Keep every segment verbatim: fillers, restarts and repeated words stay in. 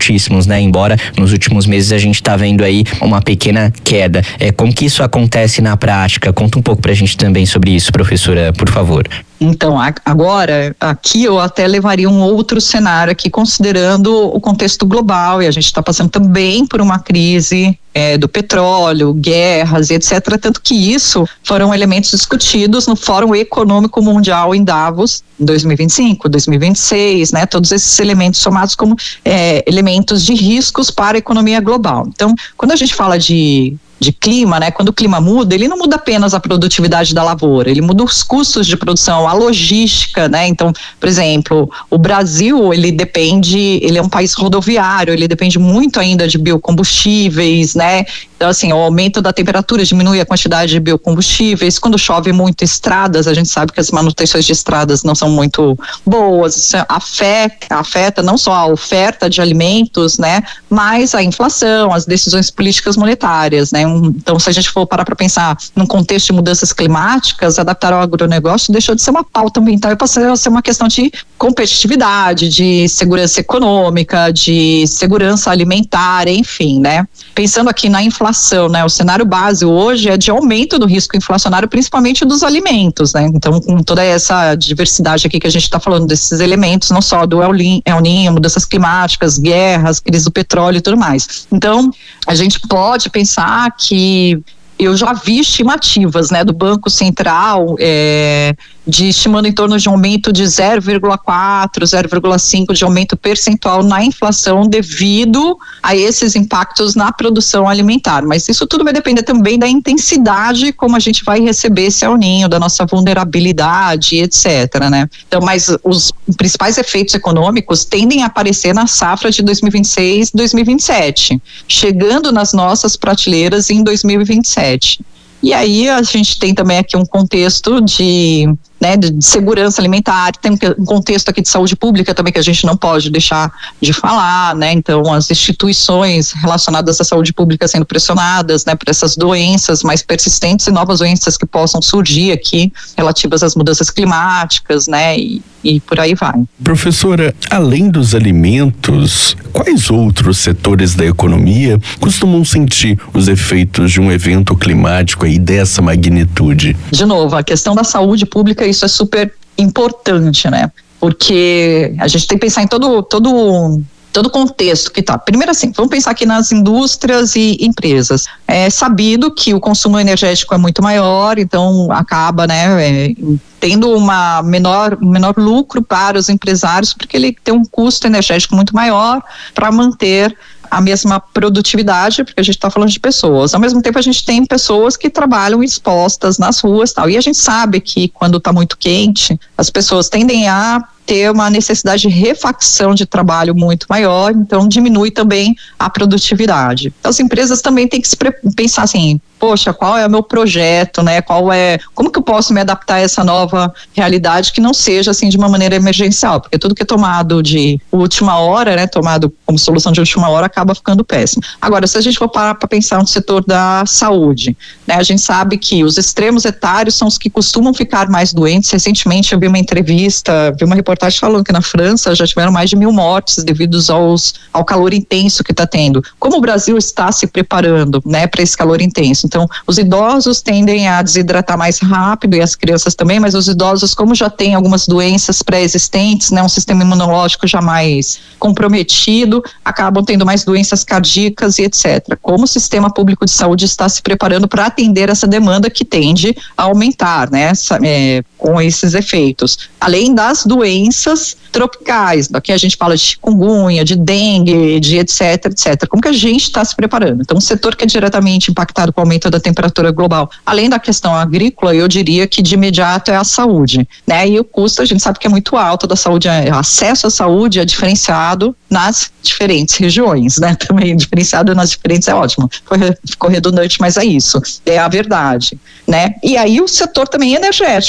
altíssimos, né? Embora nos últimos meses a gente tá vendo aí uma pequena queda. É, como que isso acontece na prática? Conta um pouco pra gente também sobre isso, professora, por favor. Então, agora, aqui eu até levaria um outro cenário aqui, considerando o contexto global, e a gente está passando também por uma crise é, do petróleo, guerras e etcétera. Tanto que isso foram elementos discutidos no Fórum Econômico Mundial em Davos, em dois mil e vinte e cinco, dois mil e vinte e seis, né? Todos esses elementos somados como é, elementos de riscos para a economia global. Então, quando a gente fala de de clima, né? Quando o clima muda, ele não muda apenas a produtividade da lavoura, ele muda os custos de produção, a logística, né? Então, por exemplo, o Brasil, ele depende, ele é um país rodoviário, ele depende muito ainda de biocombustíveis, né? Então, assim, o aumento da temperatura diminui a quantidade de biocombustíveis. Quando chove muito, estradas, a gente sabe que as manutenções de estradas não são muito boas. Isso afeta, afeta não só a oferta de alimentos, né? Mas a inflação, as decisões políticas monetárias, né? Então, se a gente for parar para pensar num contexto de mudanças climáticas, adaptar ao agronegócio deixou de ser uma pauta ambiental e passou a ser uma questão de competitividade, de segurança econômica, de segurança alimentar, enfim, né? Pensando aqui na inflação, né? O cenário base hoje é de aumento do risco inflacionário, principalmente dos alimentos, né? Então, com toda essa diversidade aqui que a gente está falando desses elementos, não só do El Niño, mudanças climáticas, guerras, crise do petróleo e tudo mais. Então, a gente pode pensar que eu já vi estimativas, né, do Banco Central é, de estimando em torno de um aumento de zero vírgula quatro, zero vírgula cinco de aumento percentual na inflação devido a esses impactos na produção alimentar. Mas isso tudo vai depender também da intensidade como a gente vai receber esse El Niño, da nossa vulnerabilidade, etcétera, né? Então, mas os principais efeitos econômicos tendem a aparecer na safra de dois mil e vinte e seis, dois mil e vinte e sete, chegando nas nossas prateleiras em dois mil e vinte e sete. E aí a gente tem também aqui um contexto de, né, de segurança alimentar, tem um contexto aqui de saúde pública também que a gente não pode deixar de falar, né? Então as instituições relacionadas à saúde pública sendo pressionadas, né, por essas doenças mais persistentes e novas doenças que possam surgir aqui relativas às mudanças climáticas, né? E, e por aí vai. Professora, além dos alimentos, quais outros setores da economia costumam sentir os efeitos de um evento climático aí dessa magnitude? De novo, a questão da saúde pública, isso é super importante, né? Porque a gente tem que pensar em todo todo todo o contexto que tá. Primeiro assim, vamos pensar aqui nas indústrias e empresas. É sabido que o consumo energético é muito maior, então acaba, né, é, tendo uma menor, menor lucro para os empresários, porque ele tem um custo energético muito maior para manter a mesma produtividade, porque a gente está falando de pessoas. Ao mesmo tempo, a gente tem pessoas que trabalham expostas nas ruas, tal. E a gente sabe que quando está muito quente, as pessoas tendem a ter uma necessidade de refacção de trabalho muito maior, então diminui também a produtividade. Então, as empresas também têm que se pensar assim, poxa, qual é o meu projeto, né? Qual é, como que eu posso me adaptar a essa nova realidade que não seja assim de uma maneira emergencial, porque tudo que é tomado de última hora, né, tomado como solução de última hora, acaba ficando péssimo. Agora, se a gente for parar para pensar no setor da saúde, né, a gente sabe que os extremos etários são os que costumam ficar mais doentes. Recentemente eu vi uma entrevista, vi uma reportagem falando que na França já tiveram mais de mil mortes devido aos, ao calor intenso que está tendo. Como o Brasil está se preparando, né, para esse calor intenso? Então, os idosos tendem a desidratar mais rápido e as crianças também, mas os idosos, como já têm algumas doenças pré-existentes, né, um sistema imunológico já mais comprometido, acabam tendo mais doenças cardíacas e etcétera. Como o sistema público de saúde está se preparando para atender essa demanda que tende a aumentar, né, essa, é, com esses efeitos. Além das doenças tropicais, daqui a gente fala de chikungunya, de dengue, de etc, etcétera. Como que a gente está se preparando? Então, um setor que é diretamente impactado com o aumento da temperatura global, além da questão agrícola, eu diria que de imediato é a saúde, né? E o custo, a gente sabe que é muito alto da saúde, o acesso à saúde é diferenciado nas diferentes regiões, né? Também diferenciado nas diferentes é ótimo, ficou redundante, mas é isso, é a verdade, né? E aí o setor também energético, não tem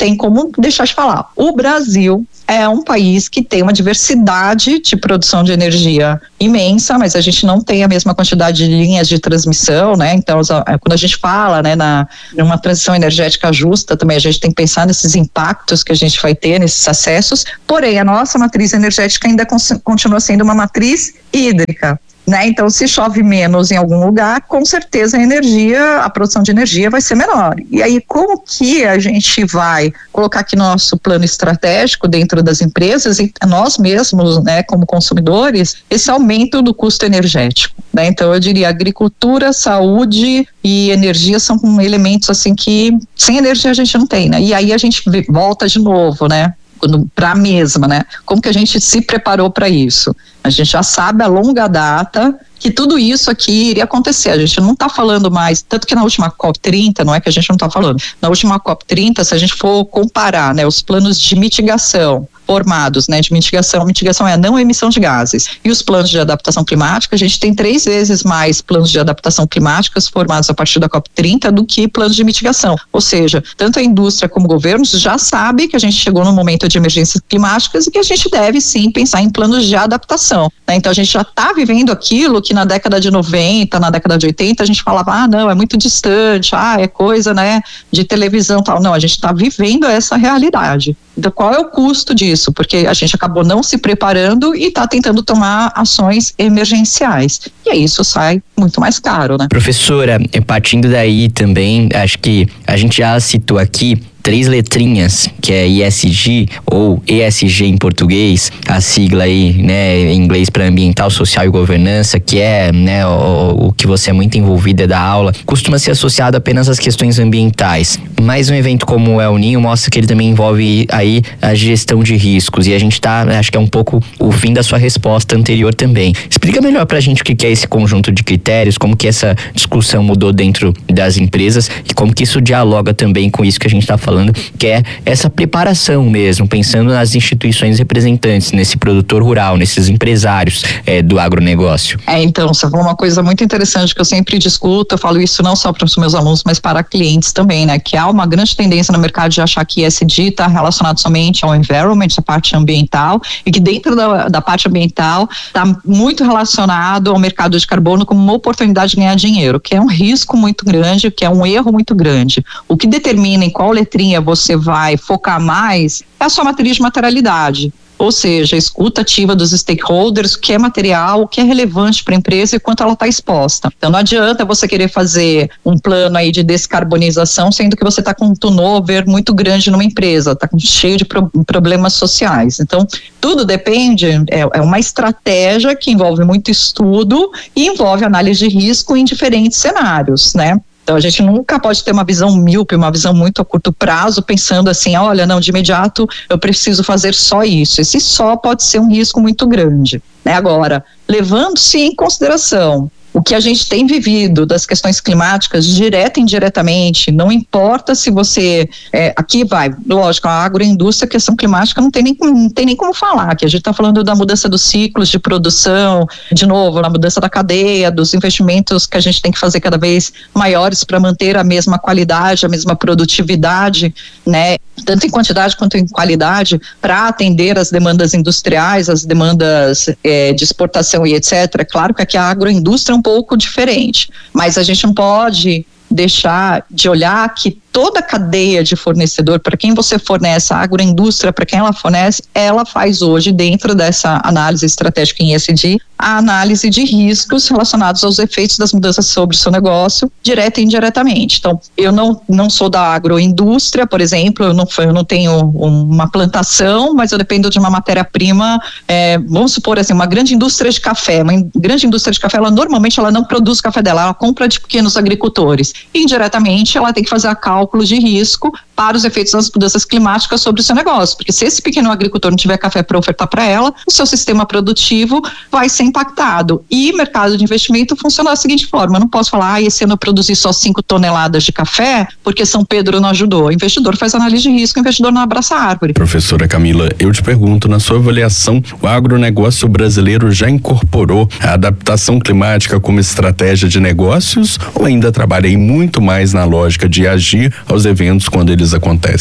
tem como deixar de falar. O Brasil é um país que tem uma diversidade de produção de energia imensa, mas a gente não tem a mesma quantidade de linhas de transmissão, né? Então, quando a gente fala, né, na numa transição energética justa, também a gente tem que pensar nesses impactos que a gente vai ter, nesses acessos. Porém, a nossa matriz energética ainda continua sendo uma matriz hídrica. Né? Então, se chove menos em algum lugar, com certeza a energia, a produção de energia vai ser menor. E aí, como que a gente vai colocar aqui nosso plano estratégico dentro das empresas e nós mesmos, né, como consumidores, esse aumento do custo energético, né? Então, eu diria, agricultura, saúde e energia são elementos assim que sem energia a gente não tem, né? E aí a gente volta de novo, né? Para a mesma, né? Como que a gente se preparou para isso? A gente já sabe a longa data que tudo isso aqui iria acontecer. A gente não está falando mais, tanto que na última COP trinta, não é que a gente não está falando, na última COP trinta, se a gente for comparar, né, os planos de mitigação formados, né, de mitigação, mitigação é a não emissão de gases, e os planos de adaptação climática, a gente tem três vezes mais planos de adaptação climática formados a partir da COP trinta do que planos de mitigação, ou seja, tanto a indústria como governos já sabe que a gente chegou num momento de emergências climáticas e que a gente deve sim pensar em planos de adaptação, né? Então a gente já está vivendo aquilo que na década de noventa, na década de oitenta a gente falava, ah não, é muito distante, ah é coisa, né, de televisão tal, não, a gente está vivendo essa realidade. Então, qual é o custo disso? Porque a gente acabou não se preparando e está tentando tomar ações emergenciais. E aí isso sai muito mais caro, né? Professora, partindo daí também, acho que a gente já citou aqui três letrinhas, que é I S G ou E S G em português, a sigla aí, né, em inglês para ambiental, social e governança, que é, né, o, o que você é muito envolvida da aula, costuma ser associado apenas às questões ambientais. Mas um evento como o El Niño mostra que ele também envolve aí a gestão de riscos, e a gente tá, acho que é um pouco o fim da sua resposta anterior também. Explica melhor pra gente o que é esse conjunto de critérios, como que essa discussão mudou dentro das empresas e como que isso dialoga também com isso que a gente tá falando, que é essa preparação mesmo, pensando nas instituições representantes, nesse produtor rural, nesses empresários é, do agronegócio. É, então, isso é uma coisa muito interessante que eu sempre discuto, eu falo isso não só para os meus alunos, mas para clientes também, né, que há uma grande tendência no mercado de achar que E S G está relacionado somente ao environment, a parte ambiental, e que dentro da, da parte ambiental está muito relacionado ao mercado de carbono como uma oportunidade de ganhar dinheiro, que é um risco muito grande, que é um erro muito grande. O que determina em qual letrinha você vai focar mais é a sua matriz de materialidade. Ou seja, a escuta ativa dos stakeholders, o que é material, o que é relevante para a empresa e quanto ela está exposta. Então não adianta você querer fazer um plano aí de descarbonização, sendo que você está com um turnover muito grande numa empresa, está cheio de pro- problemas sociais. Então tudo depende, é, é uma estratégia que envolve muito estudo e envolve análise de risco em diferentes cenários, né? Então a gente nunca pode ter uma visão míope, uma visão muito a curto prazo, pensando assim, olha, não, de imediato eu preciso fazer só isso. Esse só pode ser um risco muito grande, né? Agora, levando-se em consideração o que a gente tem vivido das questões climáticas, direta e indiretamente, não importa se você, é, aqui vai, lógico, a agroindústria, a questão climática não tem nem, não tem nem como falar, que a gente está falando da mudança dos ciclos de produção, de novo, na mudança da cadeia, dos investimentos que a gente tem que fazer cada vez maiores para manter a mesma qualidade, a mesma produtividade, né, tanto em quantidade quanto em qualidade, para atender as demandas industriais, as demandas é, de exportação e etcétera. Claro que aqui a agroindústria é um pouco diferente, mas a gente não pode deixar de olhar que toda a cadeia de fornecedor, para quem você fornece, a agroindústria, para quem ela fornece, ela faz hoje, dentro dessa análise estratégica em E S G, a análise de riscos relacionados aos efeitos das mudanças sobre o seu negócio, direta e indiretamente. Então, eu não, não sou da agroindústria, por exemplo, eu não, eu não tenho uma plantação, mas eu dependo de uma matéria-prima, é, vamos supor assim, uma grande indústria de café, uma in, grande indústria de café, ela normalmente ela não produz café dela, ela compra de pequenos agricultores. Indiretamente, ela tem que fazer a cálculo de risco para os efeitos das mudanças climáticas sobre o seu negócio, porque se esse pequeno agricultor não tiver café para ofertar para ela, o seu sistema produtivo vai ser impactado. E mercado de investimento funciona da seguinte forma, eu não posso falar, ah, esse ano eu produzi só cinco toneladas de café, porque São Pedro não ajudou. O investidor faz análise de risco, o investidor não abraça a árvore. Professora Camila, eu te pergunto, na sua avaliação, o agronegócio brasileiro já incorporou a adaptação climática como estratégia de negócios ou ainda trabalha muito mais na lógica de agir aos eventos quando eles acontecem?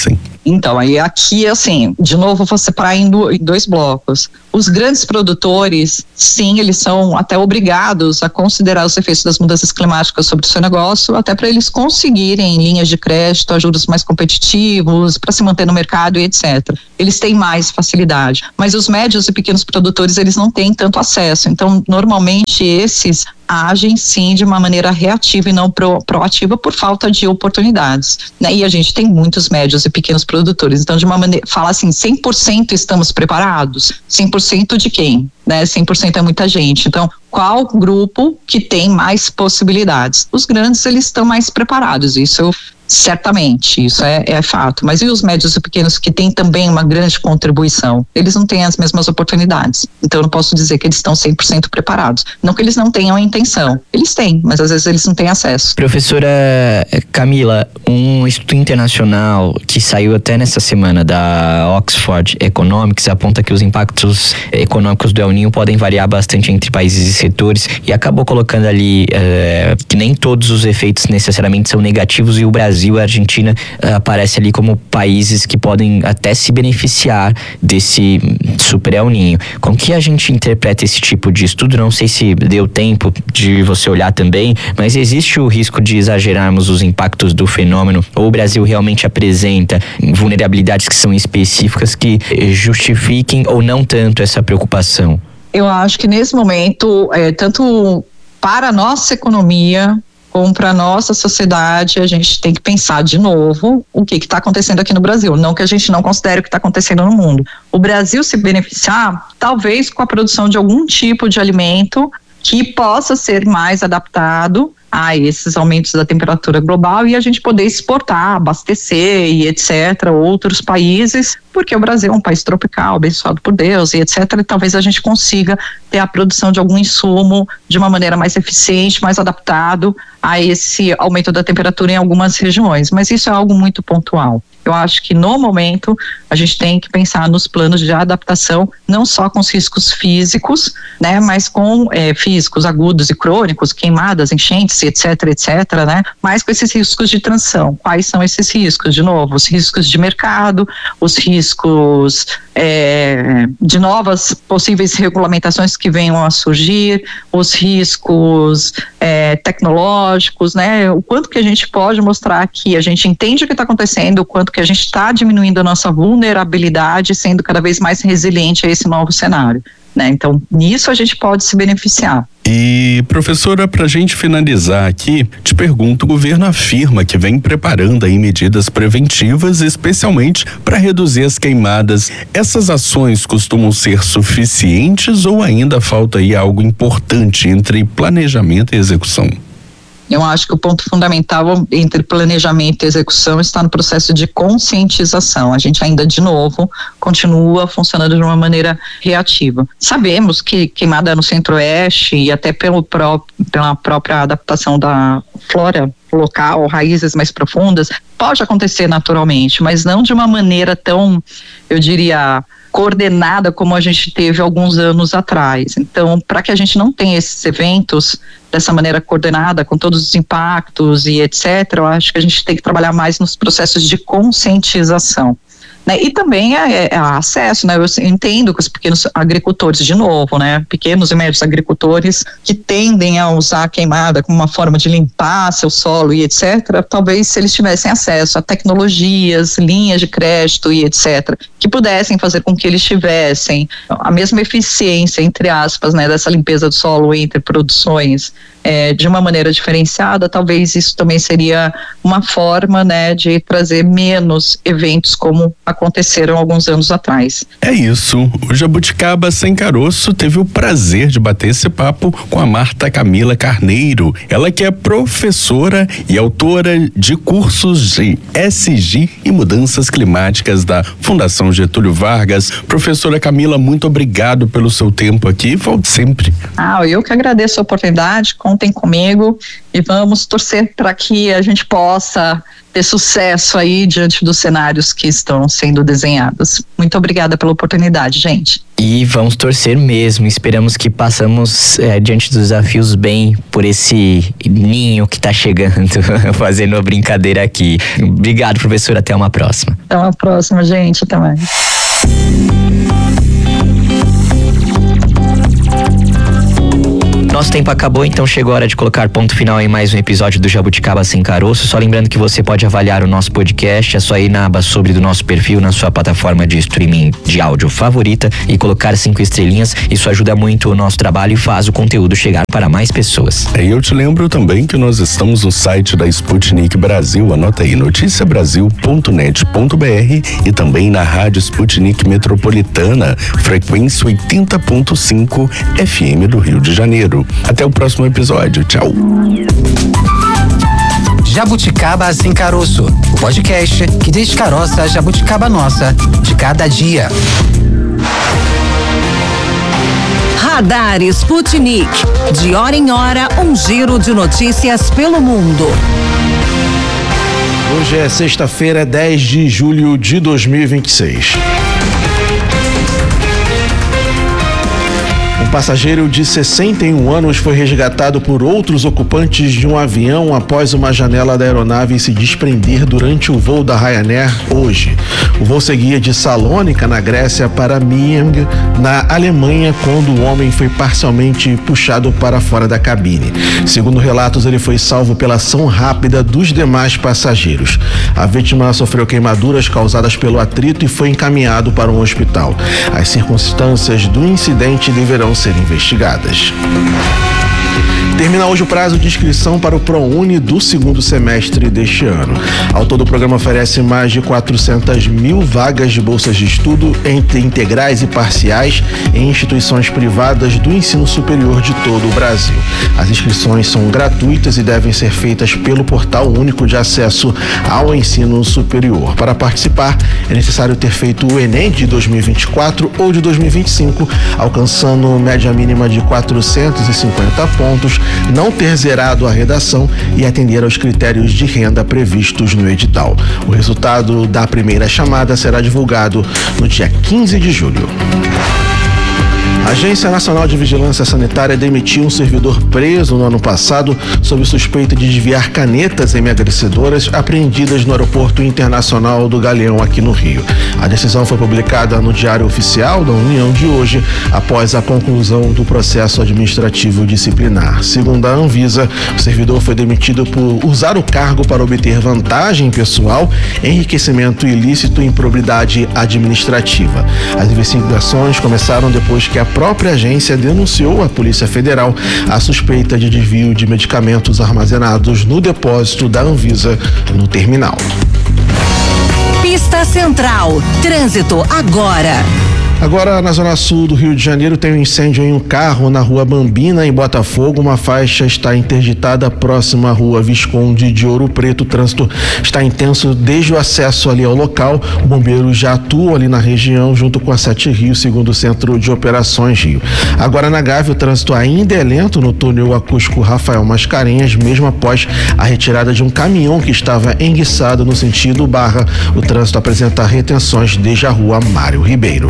Então, aí aqui, assim, de novo, vou separar em, do, em dois blocos. Os grandes produtores, sim, eles são até obrigados a considerar os efeitos das mudanças climáticas sobre o seu negócio, até para eles conseguirem linhas de crédito, juros mais competitivos, para se manter no mercado e etcétera. Eles têm mais facilidade. Mas os médios e pequenos produtores, eles não têm tanto acesso. Então, normalmente, esses agem sim de uma maneira reativa e não pro, proativa por falta de oportunidades, né? E a gente tem muitos médios e pequenos produtores, então de uma maneira, fala assim, cem por cento estamos preparados? cem por cento de quem? Né? cem por cento é muita gente, então qual grupo que tem mais possibilidades? Os grandes, eles estão mais preparados, isso eu certamente, isso é, é fato, mas e os médios e pequenos que têm também uma grande contribuição? Eles não têm as mesmas oportunidades, então eu não posso dizer que eles estão cem por cento preparados, não que eles não tenham a intenção, eles têm, mas às vezes eles não têm acesso. Professora Camila, um estudo internacional que saiu até nessa semana da Oxford Economics aponta que os impactos econômicos do El Niño podem variar bastante entre países e setores e acabou colocando ali uh, que nem todos os efeitos necessariamente são negativos e o Brasil Brasil e a Argentina uh, aparece ali como países que podem até se beneficiar desse super El Niño. Como que a gente interpreta esse tipo de estudo? Não sei se deu tempo de você olhar também, mas existe o risco de exagerarmos os impactos do fenômeno ou o Brasil realmente apresenta vulnerabilidades que são específicas que justifiquem ou não tanto essa preocupação? Eu acho que nesse momento, é, tanto para a nossa economia como para a nossa sociedade, a gente tem que pensar de novo o que está acontecendo aqui no Brasil. Não que a gente não considere o que está acontecendo no mundo. O Brasil se beneficiar, talvez com a produção de algum tipo de alimento que possa ser mais adaptado a esses aumentos da temperatura global e a gente poder exportar, abastecer e etcétera outros países, porque o Brasil é um país tropical, abençoado por Deus e etcétera. E talvez a gente consiga ter a produção de algum insumo de uma maneira mais eficiente, mais adaptado a esse aumento da temperatura em algumas regiões, mas isso é algo muito pontual. Eu acho que no momento a gente tem que pensar nos planos de adaptação, não só com os riscos físicos, né, mas com é, físicos agudos e crônicos, queimadas, enchentes, etc, etc, né, mas com esses riscos de transição. Quais são esses riscos? De novo, os riscos de mercado, os riscos é, de novas possíveis regulamentações que venham a surgir, os riscos é, tecnológicos, né, o quanto que a gente pode mostrar que a gente entende o que está acontecendo, o quanto que a gente está diminuindo a nossa vulnerabilidade, sendo cada vez mais resiliente a esse novo cenário, né? Então, nisso a gente pode se beneficiar. E, professora, para a gente finalizar aqui, te pergunto, o governo afirma que vem preparando aí medidas preventivas, especialmente para reduzir as queimadas. Essas ações costumam ser suficientes ou ainda falta aí algo importante entre planejamento e execução? Eu acho que o ponto fundamental entre planejamento e execução está no processo de conscientização. A gente ainda, de novo, continua funcionando de uma maneira reativa. Sabemos que queimada no centro-oeste e até pelo pró- pela própria adaptação da flora local, raízes mais profundas, pode acontecer naturalmente, mas não de uma maneira tão, eu diria, coordenada como a gente teve alguns anos atrás. Então, para que a gente não tenha esses eventos dessa maneira coordenada, com todos os impactos e etcétera, eu acho que a gente tem que trabalhar mais nos processos de conscientização, né? E também é, é acesso, né? Eu entendo que os pequenos agricultores, de novo, né? Pequenos e médios agricultores que tendem a usar a queimada como uma forma de limpar seu solo e etcétera, talvez se eles tivessem acesso a tecnologias, linhas de crédito e etcétera, que pudessem fazer com que eles tivessem a mesma eficiência, entre aspas, né? Dessa limpeza do solo entre produções, é, de uma maneira diferenciada, talvez isso também seria uma forma, né? De trazer menos eventos como aconteceram alguns anos atrás. É isso. O Jabuticaba Sem Caroço teve o prazer de bater esse papo com a Marta Camila Carneiro. Ela que é professora e autora de cursos de E S G e mudanças climáticas da Fundação Getúlio Vargas. Professora Camila, muito obrigado pelo seu tempo aqui. Volte sempre. Ah, eu que agradeço a oportunidade. Contem comigo e vamos torcer para que a gente possa ter sucesso aí diante dos cenários que estão sendo desenhados. Muito obrigada pela oportunidade, gente. E vamos torcer mesmo. Esperamos que passamos é, diante dos desafios bem por esse ninho que tá chegando, fazendo uma brincadeira aqui. Obrigado, professor. Até uma próxima. Até uma próxima, gente. Até mais. Nosso tempo acabou, então chegou a hora de colocar ponto final em mais um episódio do Jabuticaba Sem Caroço. Só lembrando que você pode avaliar o nosso podcast, é só ir na aba sobre do nosso perfil, na sua plataforma de streaming de áudio favorita e colocar cinco estrelinhas. Isso ajuda muito o nosso trabalho e faz o conteúdo chegar para mais pessoas. E eu te lembro também que nós estamos no site da Sputnik Brasil, anota aí, noticia brasil ponto net ponto b r e também na Rádio Sputnik Metropolitana, frequência oitenta ponto cinco F M do Rio de Janeiro. Até o próximo episódio. Tchau. Jabuticaba Sem Caroço, o podcast que descaroça a jabuticaba nossa de cada dia. Radar Sputnik. De hora em hora, um giro de notícias pelo mundo. Hoje é sexta-feira, dez de julho de dois mil e vinte e seis. Um passageiro de sessenta e um anos foi resgatado por outros ocupantes de um avião após uma janela da aeronave se desprender durante o voo da Ryanair hoje. O voo seguia de Salônica, na Grécia, para Miang, na Alemanha, quando o homem foi parcialmente puxado para fora da cabine. Segundo relatos, ele foi salvo pela ação rápida dos demais passageiros. A vítima sofreu queimaduras causadas pelo atrito e foi encaminhado para um hospital. As circunstâncias do incidente deverão ser investigadas. Termina hoje o prazo de inscrição para o ProUni do segundo semestre deste ano. Ao todo, o programa oferece mais de quatrocentas mil vagas de bolsas de estudo entre integrais e parciais em instituições privadas do ensino superior de todo o Brasil. As inscrições são gratuitas e devem ser feitas pelo Portal Único de Acesso ao Ensino Superior. Para participar, é necessário ter feito o Enem de dois mil e vinte e quatro ou de dois mil e vinte e cinco, alcançando média mínima de quatrocentos e cinquenta pontos, não ter zerado a redação e atender aos critérios de renda previstos no edital. O resultado da primeira chamada será divulgado no dia quinze de julho. A Agência Nacional de Vigilância Sanitária demitiu um servidor preso no ano passado sob suspeita de desviar canetas emagrecedoras apreendidas no Aeroporto Internacional do Galeão, aqui no Rio. A decisão foi publicada no Diário Oficial da União de hoje, após a conclusão do processo administrativo disciplinar. Segundo a Anvisa, o servidor foi demitido por usar o cargo para obter vantagem pessoal, enriquecimento ilícito e improbidade administrativa. As investigações começaram depois que a própria agência denunciou à Polícia Federal a suspeita de desvio de medicamentos armazenados no depósito da Anvisa no terminal. Pista Central. Trânsito agora. Agora, na zona sul do Rio de Janeiro, tem um incêndio em um carro na rua Bambina, em Botafogo. Uma faixa está interditada próxima à rua Visconde de Ouro Preto. O trânsito está intenso desde o acesso ali ao local. O bombeiro já atua ali na região, junto com a Sete Rio, segundo o Centro de Operações Rio. Agora, na Gávea, o trânsito ainda é lento no túnel acústico Rafael Mascarenhas, mesmo após a retirada de um caminhão que estava enguiçado no sentido Barra. O trânsito apresenta retenções desde a rua Mário Ribeiro.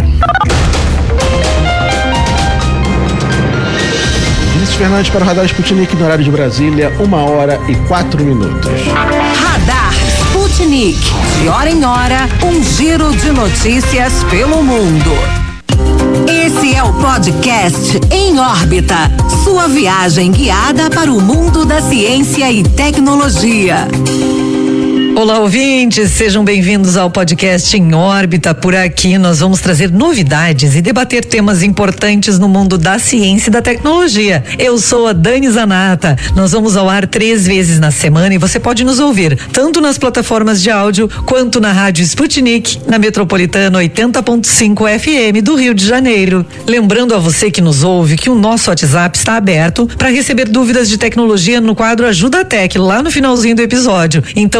Vinícius Fernandes para o Radar Sputnik, no horário de Brasília, uma hora e quatro minutos. Radar Sputnik. De hora em hora, um giro de notícias pelo mundo. Esse é o podcast Em Órbita, sua viagem guiada para o mundo da ciência e tecnologia. Olá, ouvintes, sejam bem-vindos ao podcast Em Órbita. Por aqui nós vamos trazer novidades e debater temas importantes no mundo da ciência e da tecnologia. Eu sou a Dani Zanata. Nós vamos ao ar três vezes na semana e você pode nos ouvir tanto nas plataformas de áudio quanto na Rádio Sputnik, na Metropolitana oitenta ponto cinco F M do Rio de Janeiro. Lembrando a você que nos ouve que o nosso WhatsApp está aberto para receber dúvidas de tecnologia no quadro Ajuda Tech, lá no finalzinho do episódio. Então manda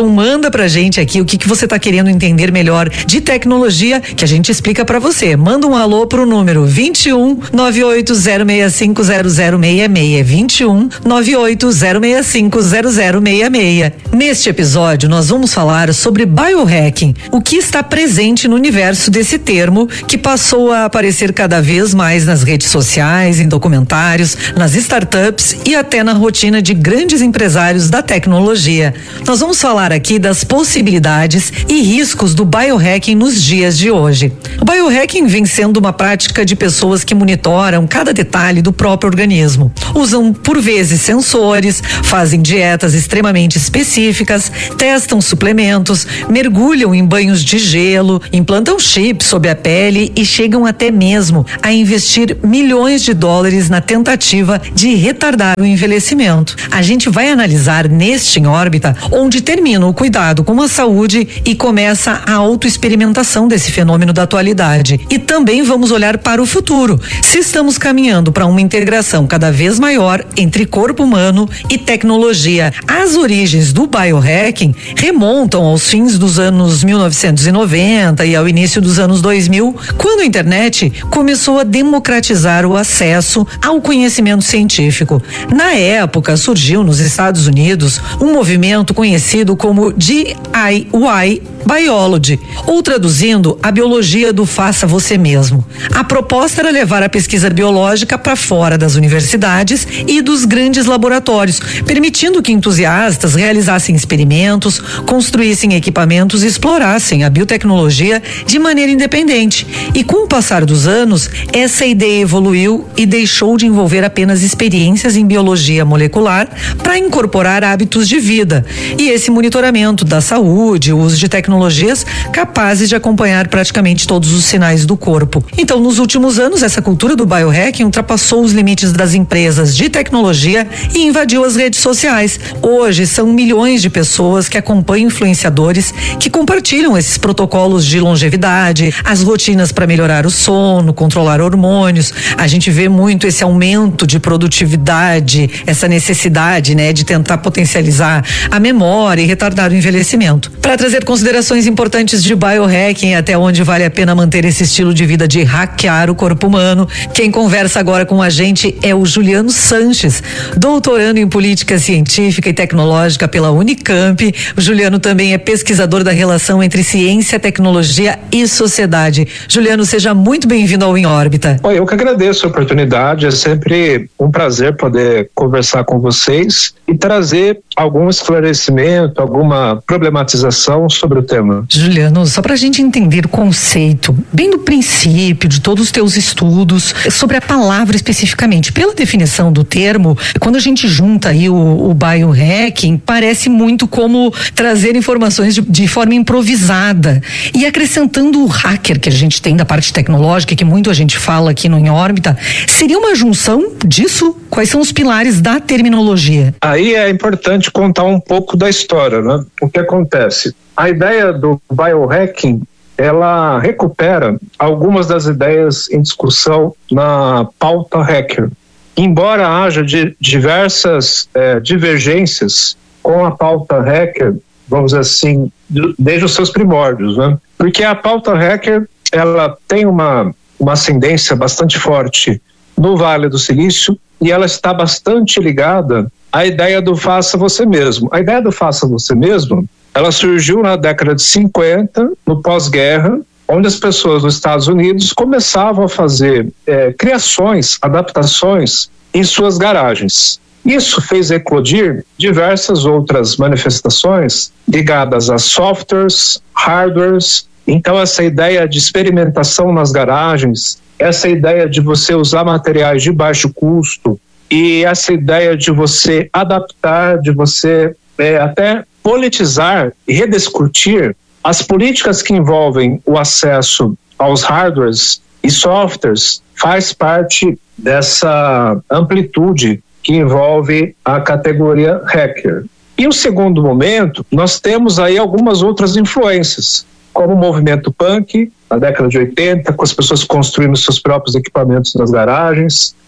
Manda pra gente aqui o que, que você tá querendo entender melhor de tecnologia, que a gente explica pra você. Manda um alô pro número vinte e um, nove oito zero seis cinco zero zero seis seis, vinte e um, nove oito zero seis cinco zero zero seis seis. Neste episódio, nós vamos falar sobre biohacking, o que está presente no universo desse termo, que passou a aparecer cada vez mais nas redes sociais, em documentários, nas startups e até na rotina de grandes empresários da tecnologia. Nós vamos falar aqui das possibilidades e riscos do biohacking nos dias de hoje. O biohacking vem sendo uma prática de pessoas que monitoram cada detalhe do próprio organismo. Usam, por vezes, sensores, fazem dietas extremamente específicas, testam suplementos, mergulham em banhos de gelo, implantam chips sob a pele e chegam até mesmo a investir milhões de dólares na tentativa de retardar o envelhecimento. A gente vai analisar neste Em Órbita onde termina o cuidado com a saúde e começa a autoexperimentação desse fenômeno da atualidade. E também vamos olhar para o futuro, se estamos caminhando para uma integração cada vez maior entre corpo humano e tecnologia. As origens do biohacking remontam aos fins dos anos mil novecentos e noventa e ao início dos anos dois mil, quando a internet começou a democratizar o acesso ao conhecimento científico. Na época, surgiu nos Estados Unidos um movimento conhecido como D I Y Biology, ou traduzindo, a biologia do faça você mesmo. A proposta era levar a pesquisa biológica para fora das universidades e dos grandes laboratórios, permitindo que entusiastas realizassem experimentos, construíssem equipamentos e explorassem a biotecnologia de maneira independente. E com o passar dos anos, essa ideia evoluiu e deixou de envolver apenas experiências em biologia molecular para incorporar hábitos de vida e esse monitoramento da saúde, o uso de tecnologias capazes de acompanhar praticamente todos os sinais do corpo. Então, nos últimos anos, essa cultura do biohacking ultrapassou os limites das empresas de tecnologia e invadiu as redes sociais. Hoje, são milhões de pessoas que acompanham influenciadores que compartilham esses protocolos de longevidade, as rotinas para melhorar o sono, controlar hormônios. A gente vê muito esse aumento de produtividade, essa necessidade, né, de tentar potencializar a memória e retardar o envelhecimento. Para trazer considerações importantes de biohacking, até onde vale a pena manter esse estilo de vida de hackear o corpo humano, quem conversa agora com a gente é o Juliano Sanches, doutorando em política científica e tecnológica pela Unicamp. O Juliano também é pesquisador da relação entre ciência, tecnologia e sociedade. Juliano, seja muito bem-vindo ao Em Órbita. Oi, eu que agradeço a oportunidade, é sempre um prazer poder conversar com vocês e trazer algum esclarecimento, alguma problematização sobre o tema. Juliano, só pra gente entender o conceito, bem do princípio de todos os teus estudos, sobre a palavra especificamente, pela definição do termo, quando a gente junta aí o, o biohacking, parece muito como trazer informações de, de forma improvisada e acrescentando o hacker que a gente tem da parte tecnológica, que muito a gente fala aqui no Em Órbita, seria uma junção disso? Quais são os pilares da terminologia? Aí é importante contar um pouco da história, né? O que acontece? A ideia do biohacking, ela recupera algumas das ideias em discussão na pauta hacker. Embora haja de diversas é, divergências com a pauta hacker, vamos dizer assim, desde os seus primórdios, né? Porque a pauta hacker, ela tem uma, uma ascendência bastante forte no Vale do Silício e ela está bastante ligada à ideia do faça você mesmo. A ideia do faça você mesmo, ela surgiu na década de cinquenta, no pós-guerra, onde as pessoas dos Estados Unidos começavam a fazer é, criações, adaptações em suas garagens. Isso fez eclodir diversas outras manifestações ligadas a softwares, hardwares. Então, essa ideia de experimentação nas garagens, essa ideia de você usar materiais de baixo custo e essa ideia de você adaptar, de você é, até politizar e rediscutir as políticas que envolvem o acesso aos hardwares e softwares, faz parte dessa amplitude que envolve a categoria hacker. E o segundo momento, nós temos aí algumas outras influências, como o movimento punk, na década de oitenta, com as pessoas construindo seus próprios equipamentos nas garagens,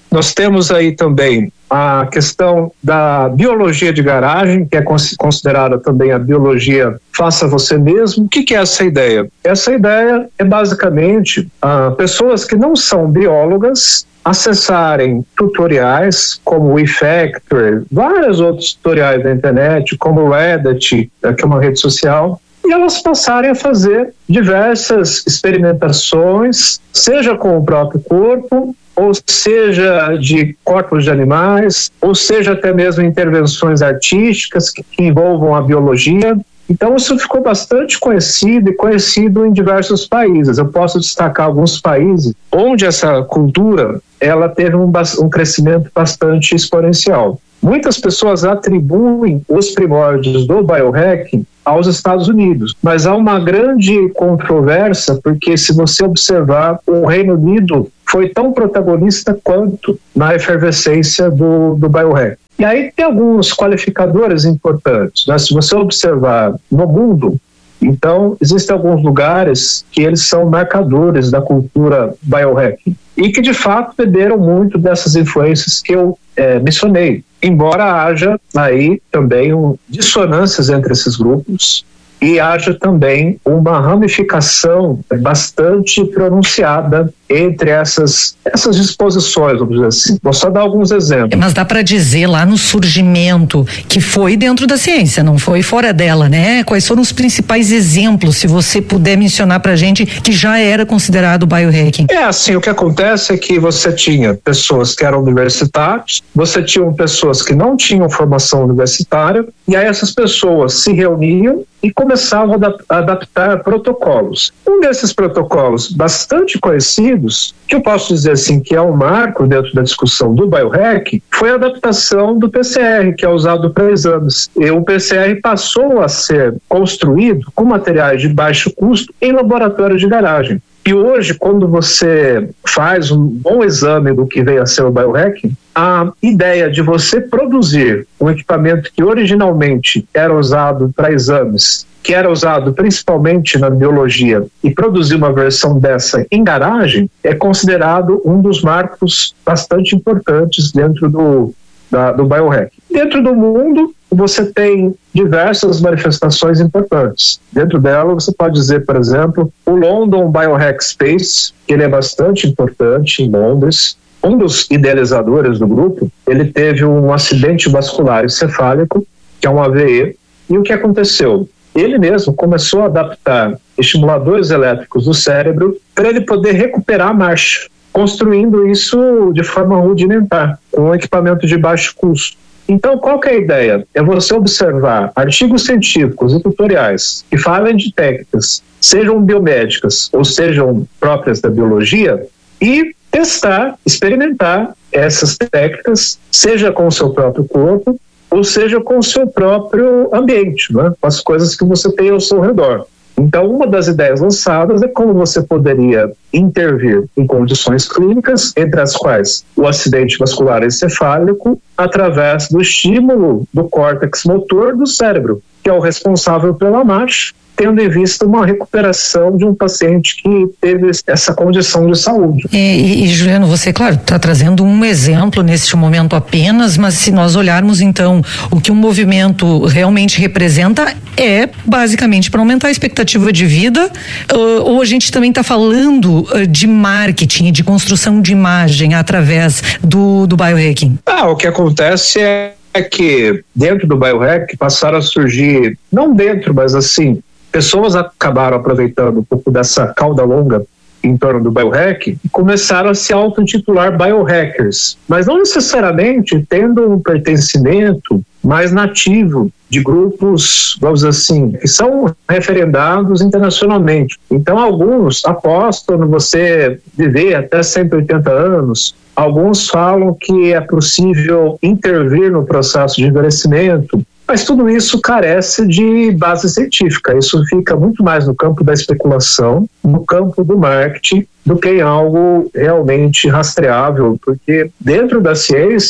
Nós temos aí também a questão da biologia de garagem, que é considerada também a biologia faça você mesmo. O que, que é essa ideia? Essa ideia é basicamente ah, pessoas que não são biólogas acessarem tutoriais como o eFactory, vários outros tutoriais da internet, como o Reddit, que é uma rede social, e elas passarem a fazer diversas experimentações, seja com o próprio corpo, ou seja de corpos de animais, ou seja até mesmo intervenções artísticas que, que envolvam a biologia. Então isso ficou bastante conhecido e conhecido em diversos países. Eu posso destacar alguns países onde essa cultura ela teve um, um crescimento bastante exponencial. Muitas pessoas atribuem os primórdios do biohacking aos Estados Unidos, mas há uma grande controvérsia, porque se você observar, o Reino Unido foi tão protagonista quanto na efervescência do, do biohacking. E aí tem alguns qualificadores importantes, né? Se você observar no mundo, então existem alguns lugares que eles são marcadores da cultura biohacking e que de fato beberam muito dessas influências que eu é, mencionei. Embora haja aí também um, dissonâncias entre esses grupos e haja também uma ramificação bastante pronunciada entre essas, essas disposições, vamos dizer assim. Vou só dar alguns exemplos. Mas dá para dizer lá no surgimento que foi dentro da ciência, não foi fora dela, né? Quais foram os principais exemplos, se você puder mencionar pra gente, que já era considerado biohacking? É assim, o que acontece é que você tinha pessoas que eram universitários, você tinha pessoas que não tinham formação universitária, e aí essas pessoas se reuniam e começavam a adaptar protocolos. Um desses protocolos bastante conhecidos, que eu posso dizer assim que é um marco dentro da discussão do biohack, foi a adaptação do P C R, que é usado para exames. E o P C R passou a ser construído com materiais de baixo custo em laboratórios de garagem. E hoje, quando você faz um bom exame do que veio a ser o biohacking, a ideia de você produzir um equipamento que originalmente era usado para exames, que era usado principalmente na biologia, e produzir uma versão dessa em garagem, é considerado um dos marcos bastante importantes dentro do, da, do biohacking. Dentro do mundo, você tem diversas manifestações importantes. Dentro dela, você pode dizer, por exemplo, o London Biohack Space, que ele é bastante importante em Londres. Um dos idealizadores do grupo, ele teve um acidente vascular encefálico, que é um A V E, e o que aconteceu? Ele mesmo começou a adaptar estimuladores elétricos do cérebro para ele poder recuperar a marcha, construindo isso de forma rudimentar, com um equipamento de baixo custo. Então, qual que é a ideia? É você observar artigos científicos e tutoriais que falem de técnicas, sejam biomédicas ou sejam próprias da biologia, e testar, experimentar essas técnicas, seja com o seu próprio corpo, ou seja com o seu próprio ambiente, né? Com as coisas que você tem ao seu redor. Então, uma das ideias lançadas é como você poderia intervir em condições clínicas, entre as quais o acidente vascular encefálico, através do estímulo do córtex motor do cérebro, que é o responsável pela marcha, tendo em vista uma recuperação de um paciente que teve essa condição de saúde. E, e Juliano, você, claro, está trazendo um exemplo neste momento apenas, mas se nós olharmos então o que um movimento realmente representa é basicamente para aumentar a expectativa de vida, uh, ou a gente também está falando uh, de marketing, de construção de imagem através do, do biohacking? Ah, o que acontece é é que dentro do biohack passaram a surgir, não dentro, mas assim, pessoas acabaram aproveitando um pouco dessa cauda longa em torno do biohack e começaram a se auto-intitular biohackers, mas não necessariamente tendo um pertencimento mais nativo de grupos, vamos dizer assim, que são referendados internacionalmente. Então, alguns apostam no você viver até cento e oitenta anos, alguns falam que é possível intervir no processo de envelhecimento, mas tudo isso carece de base científica. Isso fica muito mais no campo da especulação, no campo do marketing, do que em algo realmente rastreável, porque dentro da ciência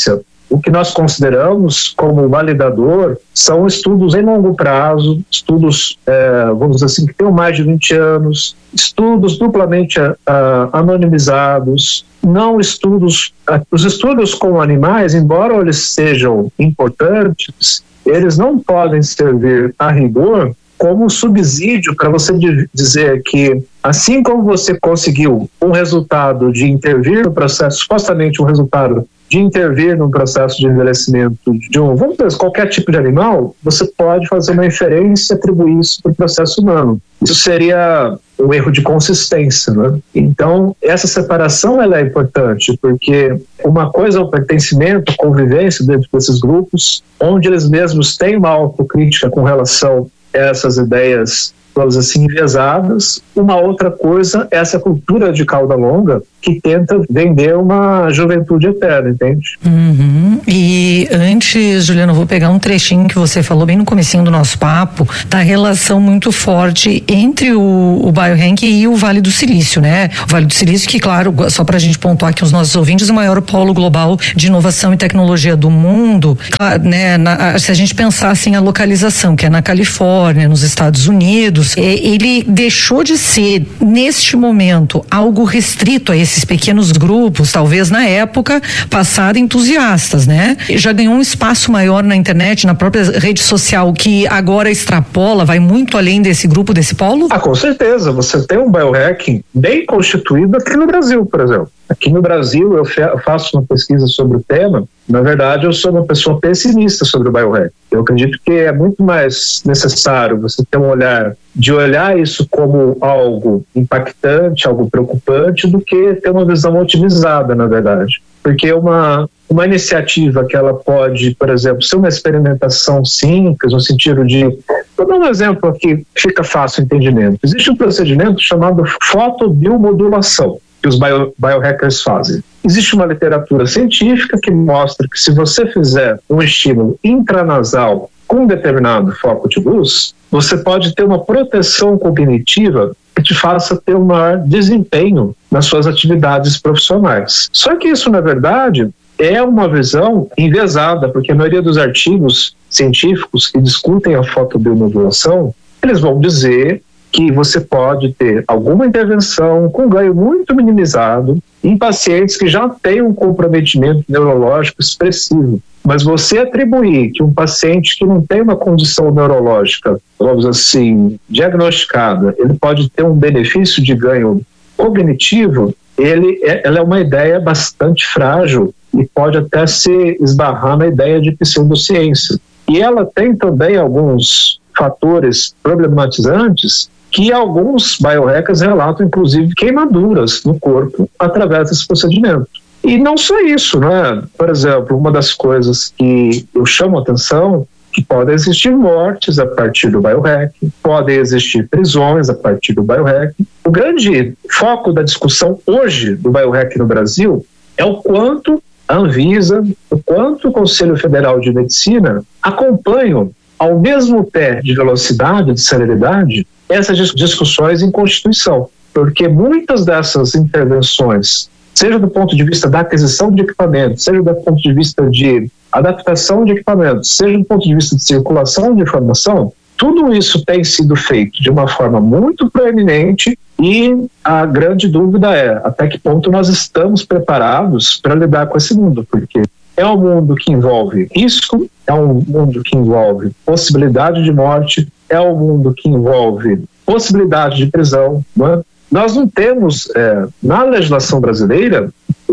o que nós consideramos como validador são estudos em longo prazo, estudos, é, vamos dizer assim, que tenham mais de vinte anos, estudos duplamente uh, anonimizados, não estudos, uh, os estudos com animais, embora eles sejam importantes, eles não podem servir a rigor como subsídio para você dizer que, assim como você conseguiu um resultado de intervir no processo, supostamente um resultado de intervir no processo de envelhecimento de um, vamos dizer, qualquer tipo de animal, você pode fazer uma inferência e atribuir isso para o processo humano. Isso seria um erro de consistência, né? Então, essa separação ela é importante, porque uma coisa é o pertencimento, a convivência dentro desses grupos, onde eles mesmos têm uma autocrítica com relação a essas ideias, vamos assim, enviesadas. Uma outra coisa é essa cultura de cauda longa que tenta vender uma juventude eterna, entende? Uhum. E antes, Juliano, eu vou pegar um trechinho que você falou bem no comecinho do nosso papo, da relação muito forte entre o, o biohacking e o Vale do Silício, né? O Vale do Silício, que, claro, só pra gente pontuar aqui os nossos ouvintes, o maior polo global de inovação e tecnologia do mundo, claro, né? Na, se a gente pensar assim, a localização, que é na Califórnia, nos Estados Unidos, ele deixou de ser, neste momento, algo restrito a esses pequenos grupos, talvez na época passada entusiastas, né? Já ganhou um espaço maior na internet, na própria rede social, que agora extrapola, vai muito além desse grupo, desse polo? Ah, com certeza. Você tem um biohacking bem constituído aqui no Brasil, por exemplo. Aqui no Brasil, eu faço uma pesquisa sobre o tema. Na verdade, eu sou uma pessoa pessimista sobre o biohacking. Eu acredito que é muito mais necessário você ter um olhar, de olhar isso como algo impactante, algo preocupante, do que ter uma visão otimizada, na verdade. Porque uma, uma iniciativa que ela pode, por exemplo, ser uma experimentação simples, no sentido de... Vou dar um exemplo aqui, fica fácil o entendimento. Existe um procedimento chamado fotobiomodulação, que os bio, biohackers fazem. Existe uma literatura científica que mostra que se você fizer um estímulo intranasal com um determinado foco de luz, você pode ter uma proteção cognitiva que te faça ter um maior desempenho nas suas atividades profissionais. Só que isso, na verdade, é uma visão enviesada, porque a maioria dos artigos científicos que discutem a fotobiomodulação, eles vão dizer que você pode ter alguma intervenção com ganho muito minimizado em pacientes que já têm um comprometimento neurológico expressivo. Mas você atribuir que um paciente que não tem uma condição neurológica, vamos assim, diagnosticada, ele pode ter um benefício de ganho cognitivo, ele é, ela é uma ideia bastante frágil e pode até se esbarrar na ideia de pseudociência. E ela tem também alguns fatores problematizantes que alguns biohackers relatam, inclusive, queimaduras no corpo através desse procedimento. E não só isso, né? Por exemplo, uma das coisas que eu chamo a atenção, que podem existir mortes a partir do biohacking, podem existir prisões a partir do biohacking. O grande foco da discussão hoje do biohacking no Brasil é o quanto a Anvisa, o quanto o Conselho Federal de Medicina acompanham ao mesmo pé de velocidade, de celeridade, essas discussões em Constituição, porque muitas dessas intervenções, seja do ponto de vista da aquisição de equipamentos, seja do ponto de vista de adaptação de equipamentos, seja do ponto de vista de circulação de informação, tudo isso tem sido feito de uma forma muito proeminente e a grande dúvida é até que ponto nós estamos preparados para lidar com esse mundo, porque é um mundo que envolve risco, é um mundo que envolve possibilidade de morte, é um mundo que envolve possibilidade de prisão. Não é? Nós não temos, é, na legislação brasileira,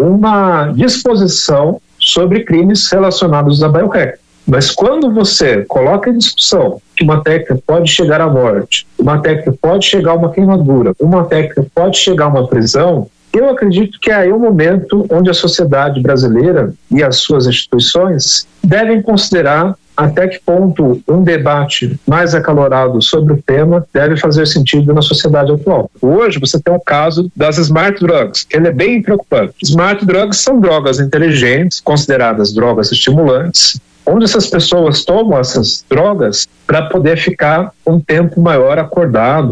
uma disposição sobre crimes relacionados a biohacking. Mas quando você coloca em discussão que uma técnica pode chegar à morte, uma técnica pode chegar a uma queimadura, uma técnica pode chegar a uma prisão, eu acredito que é aí o momento onde a sociedade brasileira e as suas instituições devem considerar até que ponto um debate mais acalorado sobre o tema deve fazer sentido na sociedade atual. Hoje você tem o caso das smart drugs, que ele é bem preocupante. Smart drugs são drogas inteligentes, consideradas drogas estimulantes, onde essas pessoas tomam essas drogas para poder ficar um tempo maior acordado,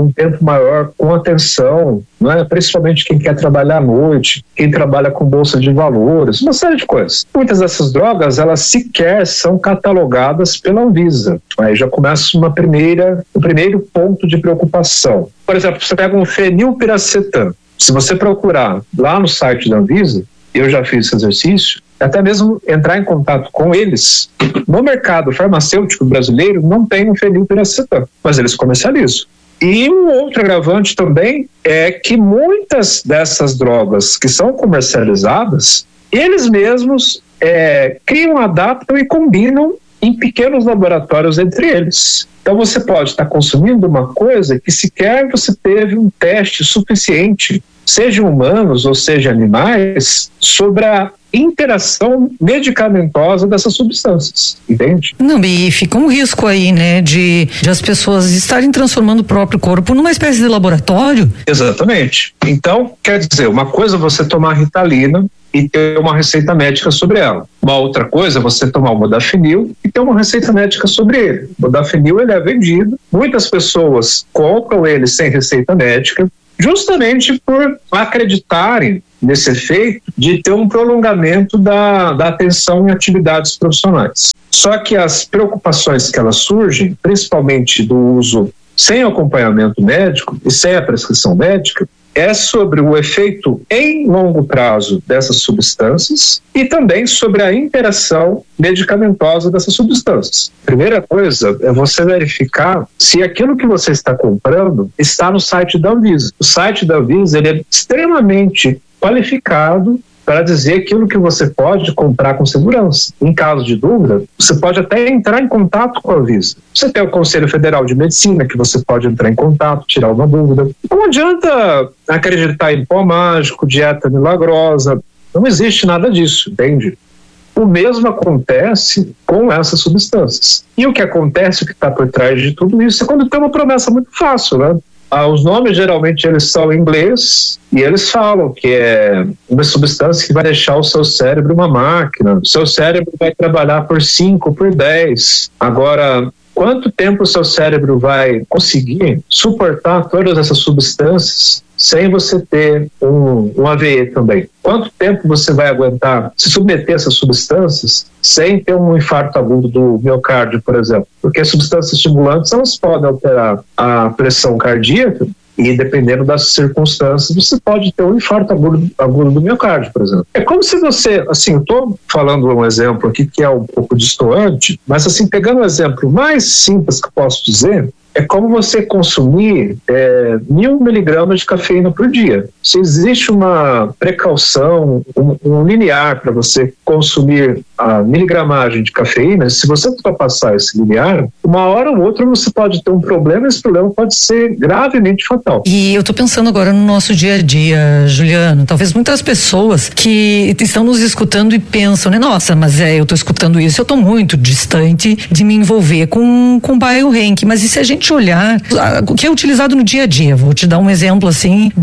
um tempo maior com atenção, não é? Principalmente quem quer trabalhar à noite, quem trabalha com bolsa de valores, uma série de coisas. Muitas dessas drogas, elas sequer são catalogadas pela Anvisa. Aí já começa uma primeira, um primeiro ponto de preocupação. Por exemplo, você pega um fenilpiracetam. Se você procurar lá no site da Anvisa, eu já fiz esse exercício, até mesmo entrar em contato com eles. No mercado farmacêutico brasileiro não tem um fenilpiracetam, mas eles comercializam. E um outro agravante também é que muitas dessas drogas que são comercializadas, eles mesmos é, criam, adaptam e combinam em pequenos laboratórios entre eles. Então você pode estar consumindo uma coisa que sequer você teve um teste suficiente, seja humanos ou seja animais, sobre a interação medicamentosa dessas substâncias, entende? Não, e fica um risco aí, né, de, de as pessoas estarem transformando o próprio corpo numa espécie de laboratório. Exatamente. Então, quer dizer, uma coisa é você tomar Ritalina e ter uma receita médica sobre ela. Uma outra coisa é você tomar o modafinil e ter uma receita médica sobre ele. O modafinil, ele é vendido, muitas pessoas compram ele sem receita médica, justamente por acreditarem nesse efeito de ter um prolongamento da, da atenção em atividades profissionais. Só que as preocupações que elas surgem, principalmente do uso sem acompanhamento médico e sem a prescrição médica, é sobre o efeito em longo prazo dessas substâncias e também sobre a interação medicamentosa dessas substâncias. Primeira coisa é você verificar se aquilo que você está comprando está no site da Anvisa. O site da Anvisa, ele é extremamente qualificado para dizer aquilo que você pode comprar com segurança. Em caso de dúvida, você pode até entrar em contato com a Anvisa. Você tem o Conselho Federal de Medicina, que você pode entrar em contato, tirar uma dúvida. Não adianta acreditar em pó mágico, dieta milagrosa. Não existe nada disso, entende? O mesmo acontece com essas substâncias. E o que acontece, o que está por trás de tudo isso, é quando tem uma promessa muito fácil, né? Ah, os nomes geralmente eles são em inglês e eles falam que é uma substância que vai deixar o seu cérebro uma máquina. O seu cérebro vai trabalhar por cinco, por dez. Agora, quanto tempo o seu cérebro vai conseguir suportar todas essas substâncias sem você ter um, um A V E também? Quanto tempo você vai aguentar se submeter a essas substâncias sem ter um infarto agudo do miocárdio, por exemplo? Porque as substâncias estimulantes, elas podem alterar a pressão cardíaca e, dependendo das circunstâncias, você pode ter um infarto agudo, agudo do miocárdio, por exemplo. É como se você, assim, eu estou falando um exemplo aqui que é um pouco distoante, mas assim, pegando um exemplo mais simples que eu posso dizer, é como você consumir é, mil miligramas de cafeína por dia. Se existe uma precaução, um, um linear para você consumir a miligramagem de cafeína, se você ultrapassar esse linear, uma hora ou outra você pode ter um problema e esse problema pode ser gravemente fatal. E eu tô pensando agora no nosso dia a dia, Juliano, talvez muitas pessoas que estão nos escutando e pensam, né, nossa, mas é, eu tô escutando isso, eu tô muito distante de me envolver com, com biohacking, mas e se a gente olhar o que é utilizado no dia a dia? Vou te dar um exemplo assim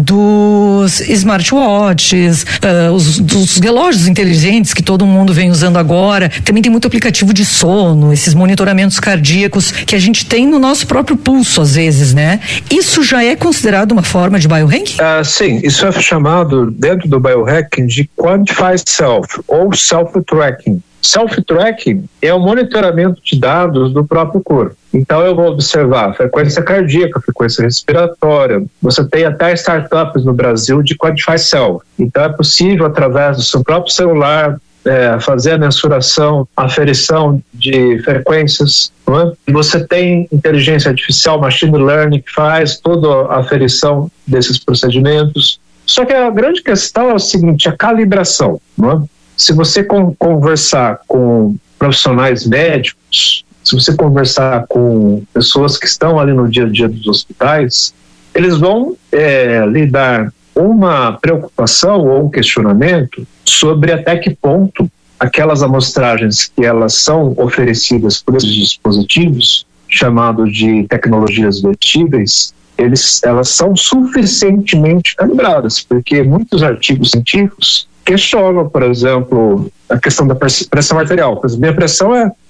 dos smartwatches, uh, os, dos relógios inteligentes que todo mundo vem usando agora. Também tem muito aplicativo de sono, esses monitoramentos cardíacos que a gente tem no nosso próprio pulso às vezes, né? Isso já é considerado uma forma de biohacking? Uh, sim, isso é chamado dentro do biohacking de Quantified Self ou Self-Tracking. Self-tracking é o monitoramento de dados do próprio corpo. Então eu vou observar frequência cardíaca, frequência respiratória. Você tem até startups no Brasil de Quantify Self. Então é possível, através do seu próprio celular, é, fazer a mensuração, aferição de frequências. Não é? Você tem inteligência artificial, machine learning, que faz toda a aferição desses procedimentos. Só que a grande questão é o seguinte, a calibração. Não é? Se você con- conversar com profissionais médicos, se você conversar com pessoas que estão ali no dia a dia dos hospitais, eles vão é, lhe dar uma preocupação ou um questionamento sobre até que ponto aquelas amostragens que elas são oferecidas por esses dispositivos, chamados de tecnologias vestíveis, eles, elas são suficientemente calibradas, porque muitos artigos científicos questionam, por exemplo, a questão da pressão arterial. Pois minha pressão é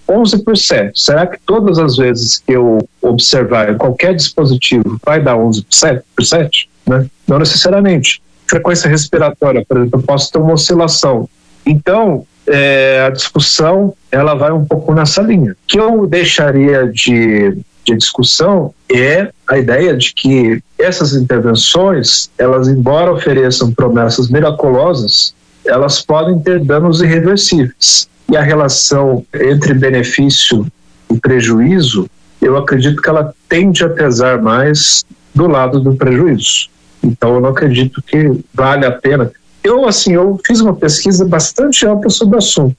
onze por cento. Será que todas as vezes que eu observar qualquer dispositivo vai dar onze por cento? Né? Não necessariamente. Frequência respiratória, por exemplo, eu posso ter uma oscilação. Então, é, a discussão ela vai um pouco nessa linha. O que eu deixaria de, de discussão é a ideia de que essas intervenções, elas, embora ofereçam promessas miraculosas, elas podem ter danos irreversíveis. E a relação entre benefício e prejuízo, eu acredito que ela tende a pesar mais do lado do prejuízo. Então, eu não acredito que vale a pena. Eu, assim, eu fiz uma pesquisa bastante ampla sobre o assunto.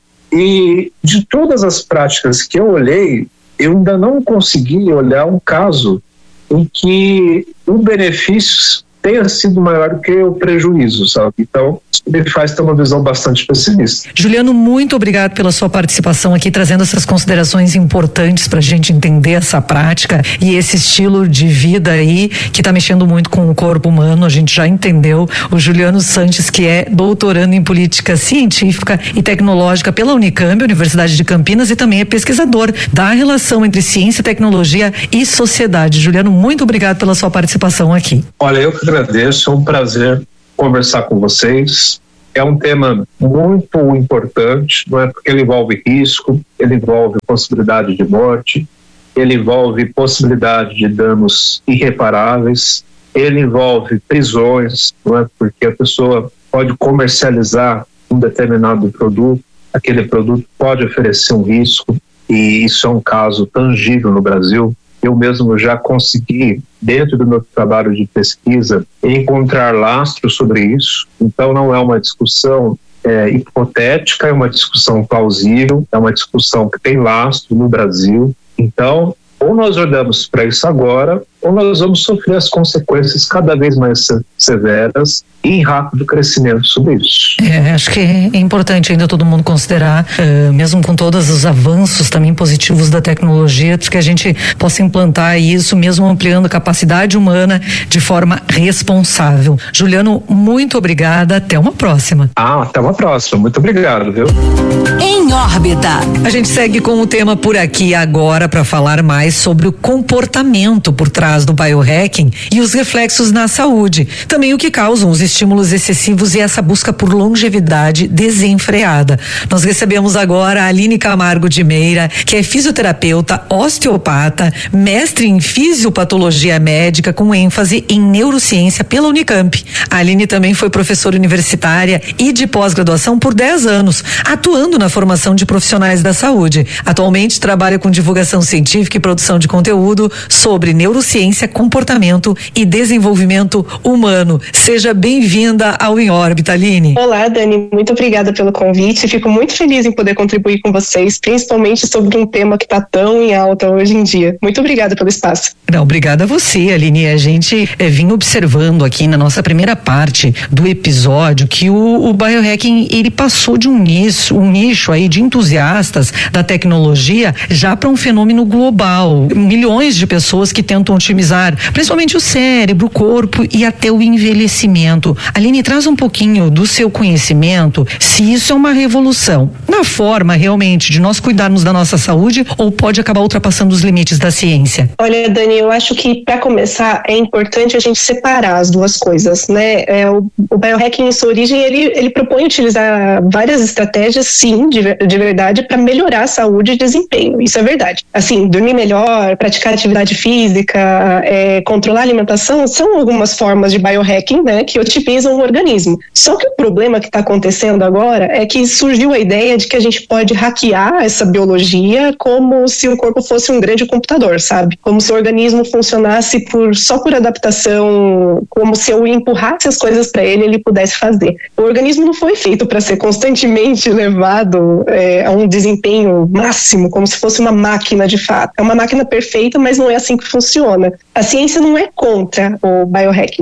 E de todas as práticas que eu olhei, eu ainda não consegui olhar um caso em que o benefício tenha sido maior que o prejuízo, sabe? Então, me faz ter uma visão bastante pessimista. Juliano, muito obrigado pela sua participação aqui, trazendo essas considerações importantes para a gente entender essa prática e esse estilo de vida aí que está mexendo muito com o corpo humano. A gente já entendeu. O Juliano Sanches, que é doutorando em política científica e tecnológica pela Unicamp, Universidade de Campinas, e também é pesquisador da relação entre ciência, tecnologia e sociedade. Juliano, muito obrigado pela sua participação aqui. Olha, eu que agradeço, é um prazer conversar com vocês. É um tema muito importante, não é? Porque ele envolve risco, ele envolve possibilidade de morte, ele envolve possibilidade de danos irreparáveis, ele envolve prisões, não é? Porque a pessoa pode comercializar um determinado produto, aquele produto pode oferecer um risco, e isso é um caso tangível no Brasil. Eu mesmo já consegui, dentro do meu trabalho de pesquisa, encontrar lastros sobre isso. Então não é uma discussão é, hipotética, é uma discussão plausível, é uma discussão que tem lastro no Brasil. Então, ou nós olhamos para isso agora, ou nós vamos sofrer as consequências cada vez mais severas e em rápido crescimento sobre isso. É, acho que é importante ainda todo mundo considerar, uh, mesmo com todos os avanços também positivos da tecnologia, que a gente possa implantar isso, mesmo ampliando a capacidade humana de forma responsável. Juliano, muito obrigada, até uma próxima. Ah, até uma próxima, muito obrigado, viu? Em órbita. A gente segue com o tema por aqui agora para falar mais sobre o comportamento por trás do biohacking e os reflexos na saúde. Também o que causam os estímulos excessivos e essa busca por longevidade desenfreada. Nós recebemos agora a Aline Camargo de Meira, que é fisioterapeuta, osteopata, mestre em fisiopatologia médica com ênfase em neurociência pela Unicamp. A Aline também foi professora universitária e de pós-graduação por dez anos, atuando na formação de profissionais da saúde. Atualmente trabalha com divulgação científica e produção de conteúdo sobre neurociência, comportamento e desenvolvimento humano. Seja bem-vinda ao Em Órbita, Aline. Olá, Dani, muito obrigada pelo convite. Fico muito feliz em poder contribuir com vocês, principalmente sobre um tema que está tão em alta hoje em dia. Muito obrigada pelo espaço. Não, obrigada a você, Aline. A gente é, vinha observando aqui na nossa primeira parte do episódio que o, o biohacking, ele passou de um nicho, um nicho aí de entusiastas da tecnologia já para um fenômeno global. Milhões de pessoas que tentam otimizar, principalmente o cérebro, o corpo e até o envelhecimento. Aline, traz um pouquinho do seu conhecimento, se isso é uma revolução na forma realmente de nós cuidarmos da nossa saúde ou pode acabar ultrapassando os limites da ciência? Olha, Dani, eu acho que para começar é importante a gente separar as duas coisas, né? É, o, o biohacking em sua origem, ele, ele propõe utilizar várias estratégias, sim, de, de verdade, para melhorar a saúde e desempenho. Isso é verdade. Assim, dormir melhor, praticar atividade física, é, controlar a alimentação, são algumas formas de biohacking, né, que otimizam o organismo. Só que o problema que está acontecendo agora é que surgiu a ideia de que a gente pode hackear essa biologia como se o corpo fosse um grande computador, sabe? Como se o organismo funcionasse por, só por adaptação, como se eu empurrasse as coisas para ele e ele pudesse fazer. O organismo não foi feito para ser constantemente levado é, a um desempenho máximo, como se fosse uma máquina de fato. É uma máquina perfeita, mas não é assim que funciona. A ciência não é contra o biohacking, mas ela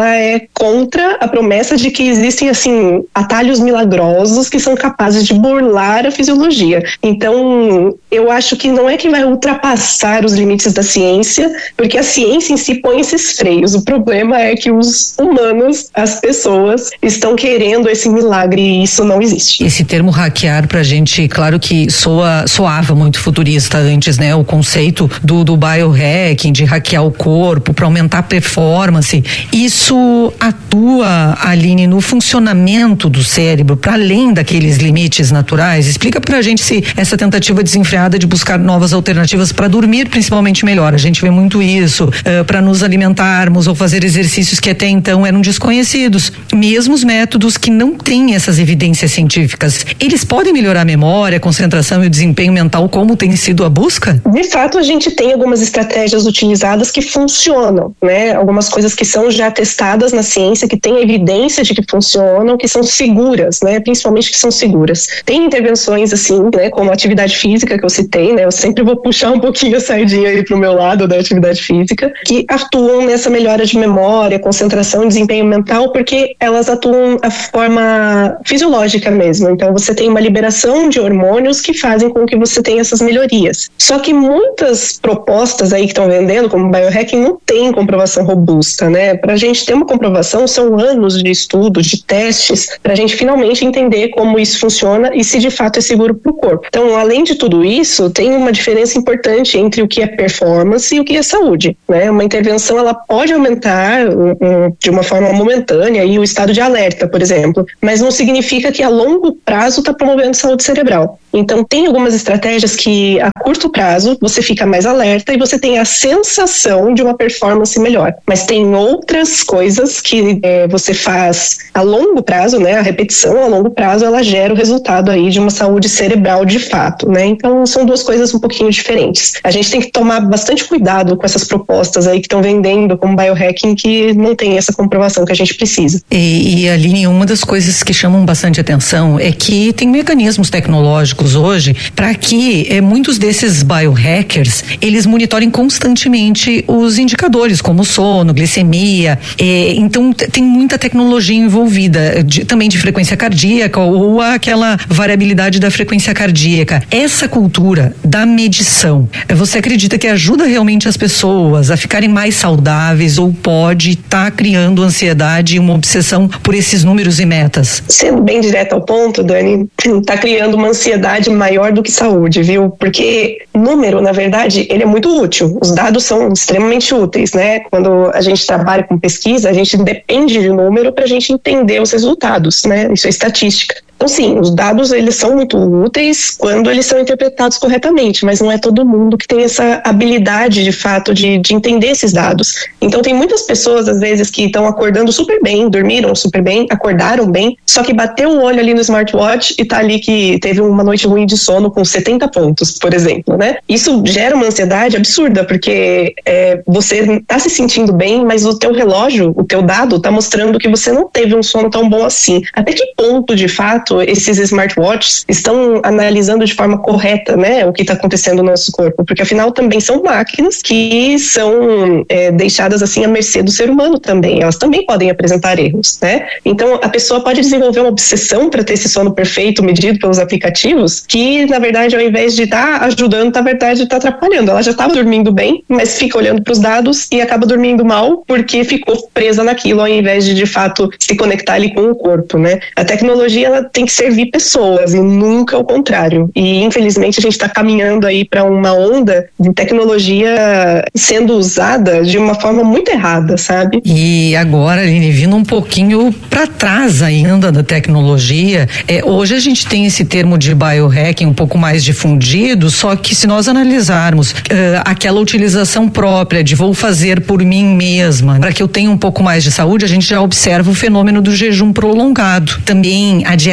ela é contra a promessa de que existem, assim, atalhos milagrosos que são capazes de burlar a fisiologia. Então, eu acho que não é que vai ultrapassar os limites da ciência, porque a ciência em si põe esses freios. O problema é que os humanos, as pessoas, estão querendo esse milagre e isso não existe. Esse termo hackear pra gente, claro que soa, soava muito futurista antes, né? O conceito do, do biohacking, de hackear o corpo para aumentar a performance. Isso atua, Aline, no funcionamento do cérebro, para além daqueles limites naturais? Explica pra gente se essa tentativa desenfreada de buscar novas alternativas para dormir, principalmente, melhor. A gente vê muito isso, uh, para nos alimentarmos ou fazer exercícios que até então eram desconhecidos. Mesmo os métodos que não têm essas evidências científicas, eles podem melhorar a memória, a concentração e o desempenho mental, como tem sido a busca? De fato, a gente tem algumas estratégias utilizadas que funcionam, né? Algumas coisas que são já testadas na ciência, que têm evidência de que funcionam, que são seguras, né? Principalmente que são seguras. Tem intervenções assim, né? Como a atividade física que eu citei, né? Eu sempre vou puxar um pouquinho a sardinha aí pro meu lado da atividade física, que atuam nessa melhora de memória, concentração e desempenho mental, porque elas atuam a forma fisiológica mesmo. Então, você tem uma liberação de hormônios que fazem com que você tenha essas melhorias. Só que muitas propostas aí que estão vendendo, como biohacking, não tem comprovação robusta, né? Pra gente ter uma comprovação, são anos de estudos, de testes, pra gente finalmente entender como isso funciona e se de fato é seguro pro corpo. Então, além de tudo isso, tem uma diferença importante entre o que é performance e o que é saúde, né? Uma intervenção, ela pode aumentar um, um, de uma forma momentânea aí, o estado de alerta, por exemplo, mas não significa que a longo prazo está promovendo saúde cerebral. Então, tem algumas estratégias que a curto prazo você fica mais alerta e você tem a sensação de uma performance melhor. Mas tem outras coisas que é, você faz a longo prazo, né? A repetição a longo prazo, ela gera o resultado aí de uma saúde cerebral de fato, né? Então, são duas coisas um pouquinho diferentes. A gente tem que tomar bastante cuidado com essas propostas aí que estão vendendo como biohacking, que não tem essa comprovação que a gente precisa. E, e Aline, uma das coisas que chamam bastante atenção é que tem mecanismos tecnológicos hoje para que eh, muitos desses biohackers eles monitorem constantemente os indicadores como sono, glicemia, eh, então t- tem muita tecnologia envolvida, de, também de frequência cardíaca ou aquela variabilidade da frequência cardíaca. Essa cultura da medição, eh, você acredita que ajuda realmente as pessoas a ficarem mais saudáveis ou pode estar tá criando ansiedade e uma obsessão por esses números e metas? Sendo bem direto ao ponto, Dani, tá criando uma ansiedade maior do que saúde, viu? Porque número, na verdade, ele é muito útil. Os dados são extremamente úteis, né? Quando a gente trabalha com pesquisa, a gente depende de número para a gente entender os resultados, né? Isso é estatística. Então, sim, os dados, eles são muito úteis quando eles são interpretados corretamente, mas não é todo mundo que tem essa habilidade, de fato, de, de entender esses dados. Então, tem muitas pessoas, às vezes, que estão acordando super bem, dormiram super bem, acordaram bem, só que bateu o olho ali no smartwatch e tá ali que teve uma noite ruim de sono com setenta pontos, por exemplo, né? Isso gera uma ansiedade absurda, porque é, você tá se sentindo bem, mas o teu relógio, o teu dado, tá mostrando que você não teve um sono tão bom assim. Até que ponto, de fato, esses smartwatches estão analisando de forma correta, né, o que está acontecendo no nosso corpo, porque afinal também são máquinas que são é, deixadas assim à mercê do ser humano também, elas também podem apresentar erros, né? Então a pessoa pode desenvolver uma obsessão para ter esse sono perfeito medido pelos aplicativos, que na verdade ao invés de estar tá ajudando, na verdade está atrapalhando. Ela já estava dormindo bem, mas fica olhando para os dados e acaba dormindo mal porque ficou presa naquilo ao invés de de fato se conectar ali com o corpo, né? A tecnologia, ela tem que servir pessoas e nunca o contrário. E infelizmente a gente está caminhando aí para uma onda de tecnologia sendo usada de uma forma muito errada, sabe? E agora, Aline, vindo um pouquinho para trás ainda da tecnologia, é, hoje a gente tem esse termo de biohacking um pouco mais difundido, só que se nós analisarmos uh, aquela utilização própria de vou fazer por mim mesma, para que eu tenha um pouco mais de saúde, a gente já observa o fenômeno do jejum prolongado. Também a dieta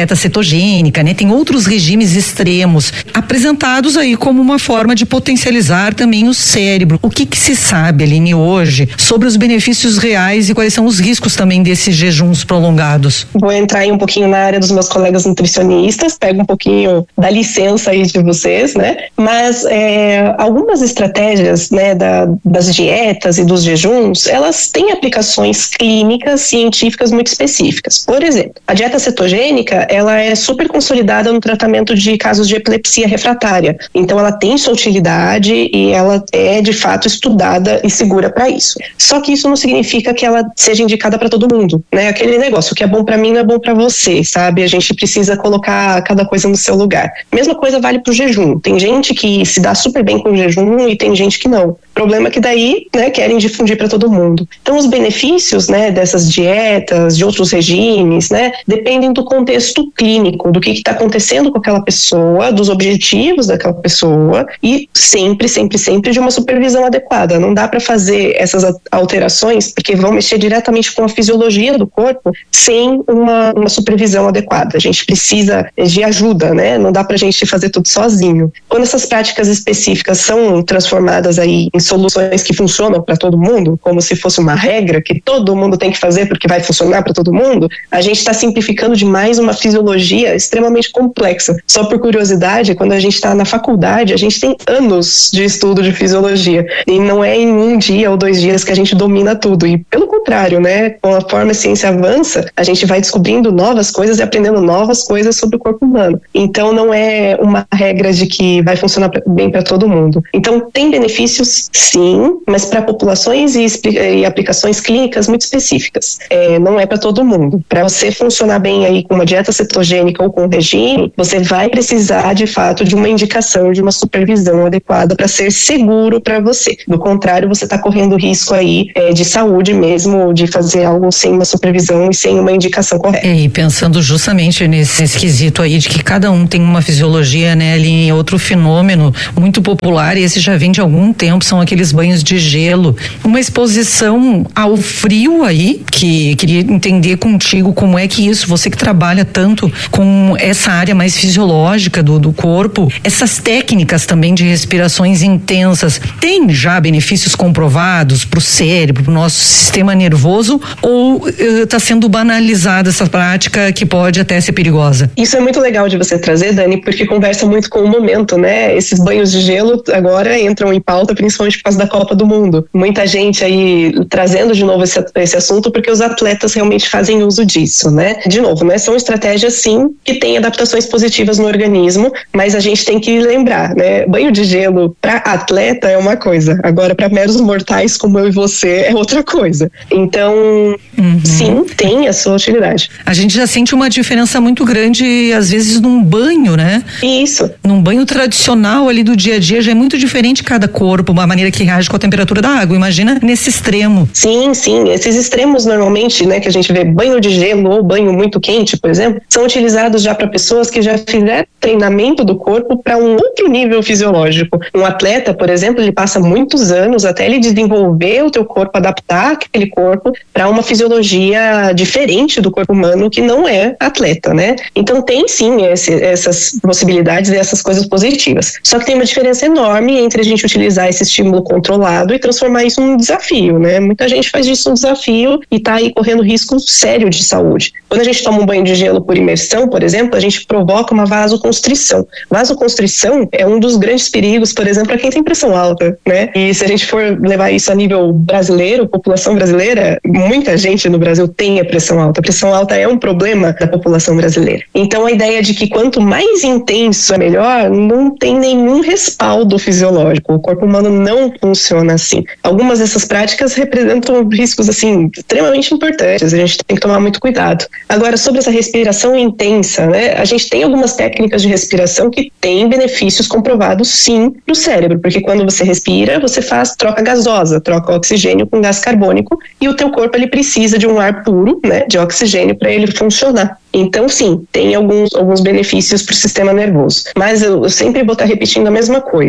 dieta cetogênica, né? Tem outros regimes extremos apresentados aí como uma forma de potencializar também o cérebro. O que que se sabe, Aline, hoje sobre os benefícios reais e quais são os riscos também desses jejuns prolongados? Vou entrar aí um pouquinho na área dos meus colegas nutricionistas, pego um pouquinho da licença aí de vocês, né? Mas é, algumas estratégias, né, da, das dietas e dos jejuns, elas têm aplicações clínicas, científicas muito específicas. Por exemplo, a dieta cetogênica, ela é super consolidada no tratamento de casos de epilepsia refratária. Então, ela tem sua utilidade e ela é, de fato, estudada e segura para isso. Só que isso não significa que ela seja indicada para todo mundo, né? Aquele negócio, o que é bom para mim não é bom para você, sabe? A gente precisa colocar cada coisa no seu lugar. Mesma coisa vale para o jejum. Tem gente que se dá super bem com o jejum e tem gente que não. O problema é que daí, né, querem difundir para todo mundo. Então, os benefícios, né, dessas dietas, de outros regimes, né, dependem do contexto clínico, do que está acontecendo com aquela pessoa, dos objetivos daquela pessoa e sempre, sempre, sempre de uma supervisão adequada. Não dá para fazer essas alterações porque vão mexer diretamente com a fisiologia do corpo sem uma, uma supervisão adequada. A gente precisa de ajuda, né? Não dá para a gente fazer tudo sozinho. Quando essas práticas específicas são transformadas aí em soluções que funcionam para todo mundo, como se fosse uma regra que todo mundo tem que fazer porque vai funcionar para todo mundo, a gente está simplificando demais uma fisiologia extremamente complexa. Só por curiosidade, quando a gente está na faculdade, a gente tem anos de estudo de fisiologia e não é em um dia ou dois dias que a gente domina tudo, e pelo contrário, né, conforme a ciência avança, a gente vai descobrindo novas coisas e aprendendo novas coisas sobre o corpo humano. Então não é uma regra de que vai funcionar bem para todo mundo. Então tem benefícios, sim, mas para populações e, e aplicações clínicas muito específicas. É, não é para todo mundo. Para você funcionar bem aí com uma dieta cetogênica ou com um regime, você vai precisar de fato de uma indicação, de uma supervisão adequada para ser seguro para você. Do contrário, você está correndo risco aí é, de saúde mesmo, de fazer algo sem uma supervisão e sem uma indicação correta. É, e pensando justamente nesse esquisito aí de que cada um tem uma fisiologia, né, ali, outro fenômeno muito popular, e esse já vem de algum tempo, são aqueles banhos de gelo. Uma exposição ao frio aí, que queria entender contigo como é que isso, você que trabalha tanto com essa área mais fisiológica do, do corpo, essas técnicas também de respirações intensas, tem já benefícios comprovados para o cérebro, para o nosso sistema nervoso, ou está uh, sendo banalizada essa prática que pode até ser perigosa? Isso é muito legal de você trazer, Dani, porque conversa muito com o momento, né? Esses banhos de gelo agora entram em pauta, principalmente por causa da Copa do Mundo. Muita gente aí trazendo de novo esse, esse assunto porque os atletas realmente fazem uso disso, né? De novo, né? São estratégias, sim, que têm adaptações positivas no organismo, mas a gente tem que lembrar, né? Banho de gelo para atleta é uma coisa, agora para meros mortais como eu e você é outra coisa. Então, uhum. sim, tem a sua utilidade. A gente já sente uma diferença muito grande, às vezes, num banho, né? Isso. Num banho tradicional ali do dia a dia, já é muito diferente cada corpo, uma maneira que reage com a temperatura da água. Imagina nesse extremo. Sim, sim. Esses extremos, normalmente, né, que a gente vê banho de gelo ou banho muito quente, por exemplo, são utilizados já para pessoas que já fizeram treinamento do corpo para um outro nível fisiológico. Um atleta, por exemplo, ele passa muitos anos até ele desenvolver o teu corpo, adaptar aquele corpo para uma fisiologia diferente do corpo humano que não é atleta, né? Então tem sim esse, essas possibilidades e essas coisas positivas. Só que tem uma diferença enorme entre a gente utilizar esse estímulo controlado e transformar isso num desafio, né? Muita gente faz disso um desafio e tá aí correndo risco sério de saúde. Quando a gente toma um banho de gelo por imersão, por exemplo, a gente provoca uma vasoconstrição. Vasoconstrição é um dos grandes perigos, por exemplo, para quem tem pressão alta, né? E se a gente for levar isso a nível brasileiro, população brasileira, muita gente no Brasil tem a pressão alta. A pressão alta é um problema da população brasileira. Então a ideia de que quanto mais intenso é melhor, não tem nenhum respaldo fisiológico. O corpo humano não funciona assim. Algumas dessas práticas representam riscos assim extremamente importantes. A gente tem que tomar muito cuidado. Agora, sobre essa respiração intensa, né? A gente tem algumas técnicas de respiração que têm benefícios comprovados sim para o cérebro, porque quando você respira, você faz troca gasosa, troca oxigênio com gás carbônico e o teu corpo ele precisa de um ar puro, né, de oxigênio para ele funcionar. Então, sim, tem alguns, alguns benefícios para o sistema nervoso. Mas eu, eu sempre vou estar repetindo a mesma coisa.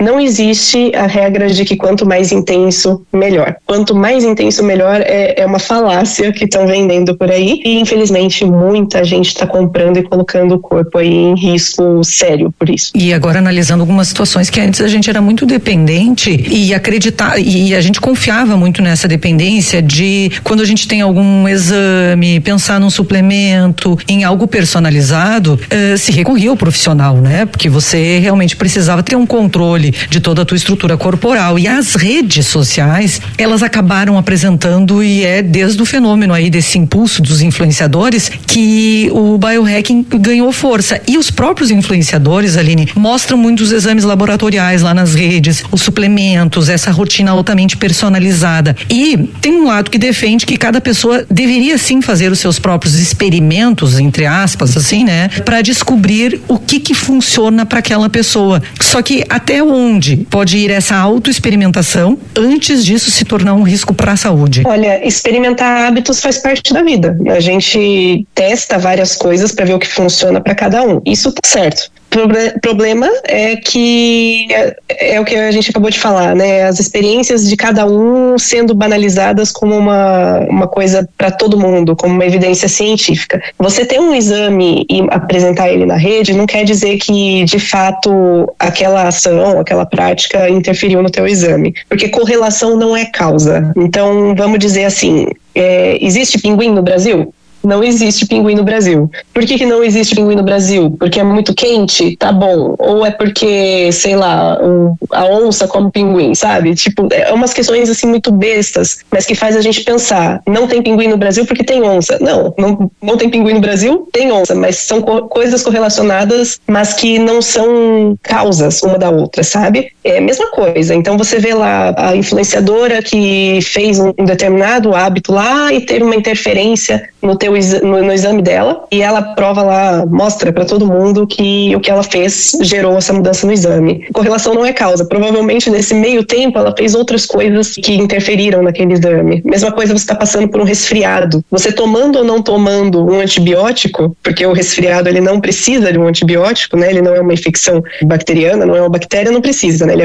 não existe a regra de que quanto mais intenso, melhor. Quanto mais intenso, melhor é, é uma falácia que estão vendendo por aí e infelizmente muita gente está comprando e colocando o corpo aí em risco sério por isso. E agora analisando algumas situações que antes a gente era muito dependente e acreditar, e a gente confiava muito nessa dependência de quando a gente tem algum exame, pensar num suplemento, em algo personalizado, eh, se recorria ao profissional, né? Porque você realmente precisava ter um controle de toda a tua estrutura corporal. E as redes sociais, elas acabaram apresentando, e é desde o fenômeno aí desse impulso dos influenciadores que o biohacking ganhou força. E os próprios influenciadores, Aline, mostram muitos exames laboratoriais lá nas redes, os suplementos, essa rotina altamente personalizada. E tem um lado que defende que cada pessoa deveria sim fazer os seus próprios experimentos, entre aspas, assim, né? Para descobrir o que que funciona para aquela pessoa. Só que até onde pode ir essa autoexperimentação antes disso se tornar um risco para a saúde? Olha, experimentar hábitos faz parte da vida. A gente testa várias coisas para ver o que funciona para cada um. Isso tá certo. O problema é que é, é o que a gente acabou de falar, né? As experiências de cada um sendo banalizadas como uma, uma coisa para todo mundo, como uma evidência científica. Você ter um exame e apresentar ele na rede não quer dizer que, de fato, aquela ação, aquela prática interferiu no teu exame, porque correlação não é causa. Então, vamos dizer assim, é, existe pinguim no Brasil? Não existe pinguim no Brasil. Por que que não existe pinguim no Brasil? Porque é muito quente? Tá bom. Ou é porque, sei lá, um, a onça come pinguim, sabe? Tipo, é umas questões assim muito bestas, mas que faz a gente pensar, não tem pinguim no Brasil porque tem onça. Não, não, não tem pinguim no Brasil, tem onça, mas são co- coisas correlacionadas, mas que não são causas uma da outra, sabe? É a mesma coisa. Então você vê lá a influenciadora que fez um, um determinado hábito lá e teve uma interferência no teu No, no exame dela, e ela prova lá, mostra para todo mundo que o que ela fez gerou essa mudança no exame. Correlação não é causa. Provavelmente nesse meio tempo ela fez outras coisas que interferiram naquele exame. Mesma coisa, você está passando por um resfriado. Você tomando ou não tomando um antibiótico, porque o resfriado ele não precisa de um antibiótico, né? Ele não é uma infecção bacteriana, não é uma bactéria, não precisa, né? Ele é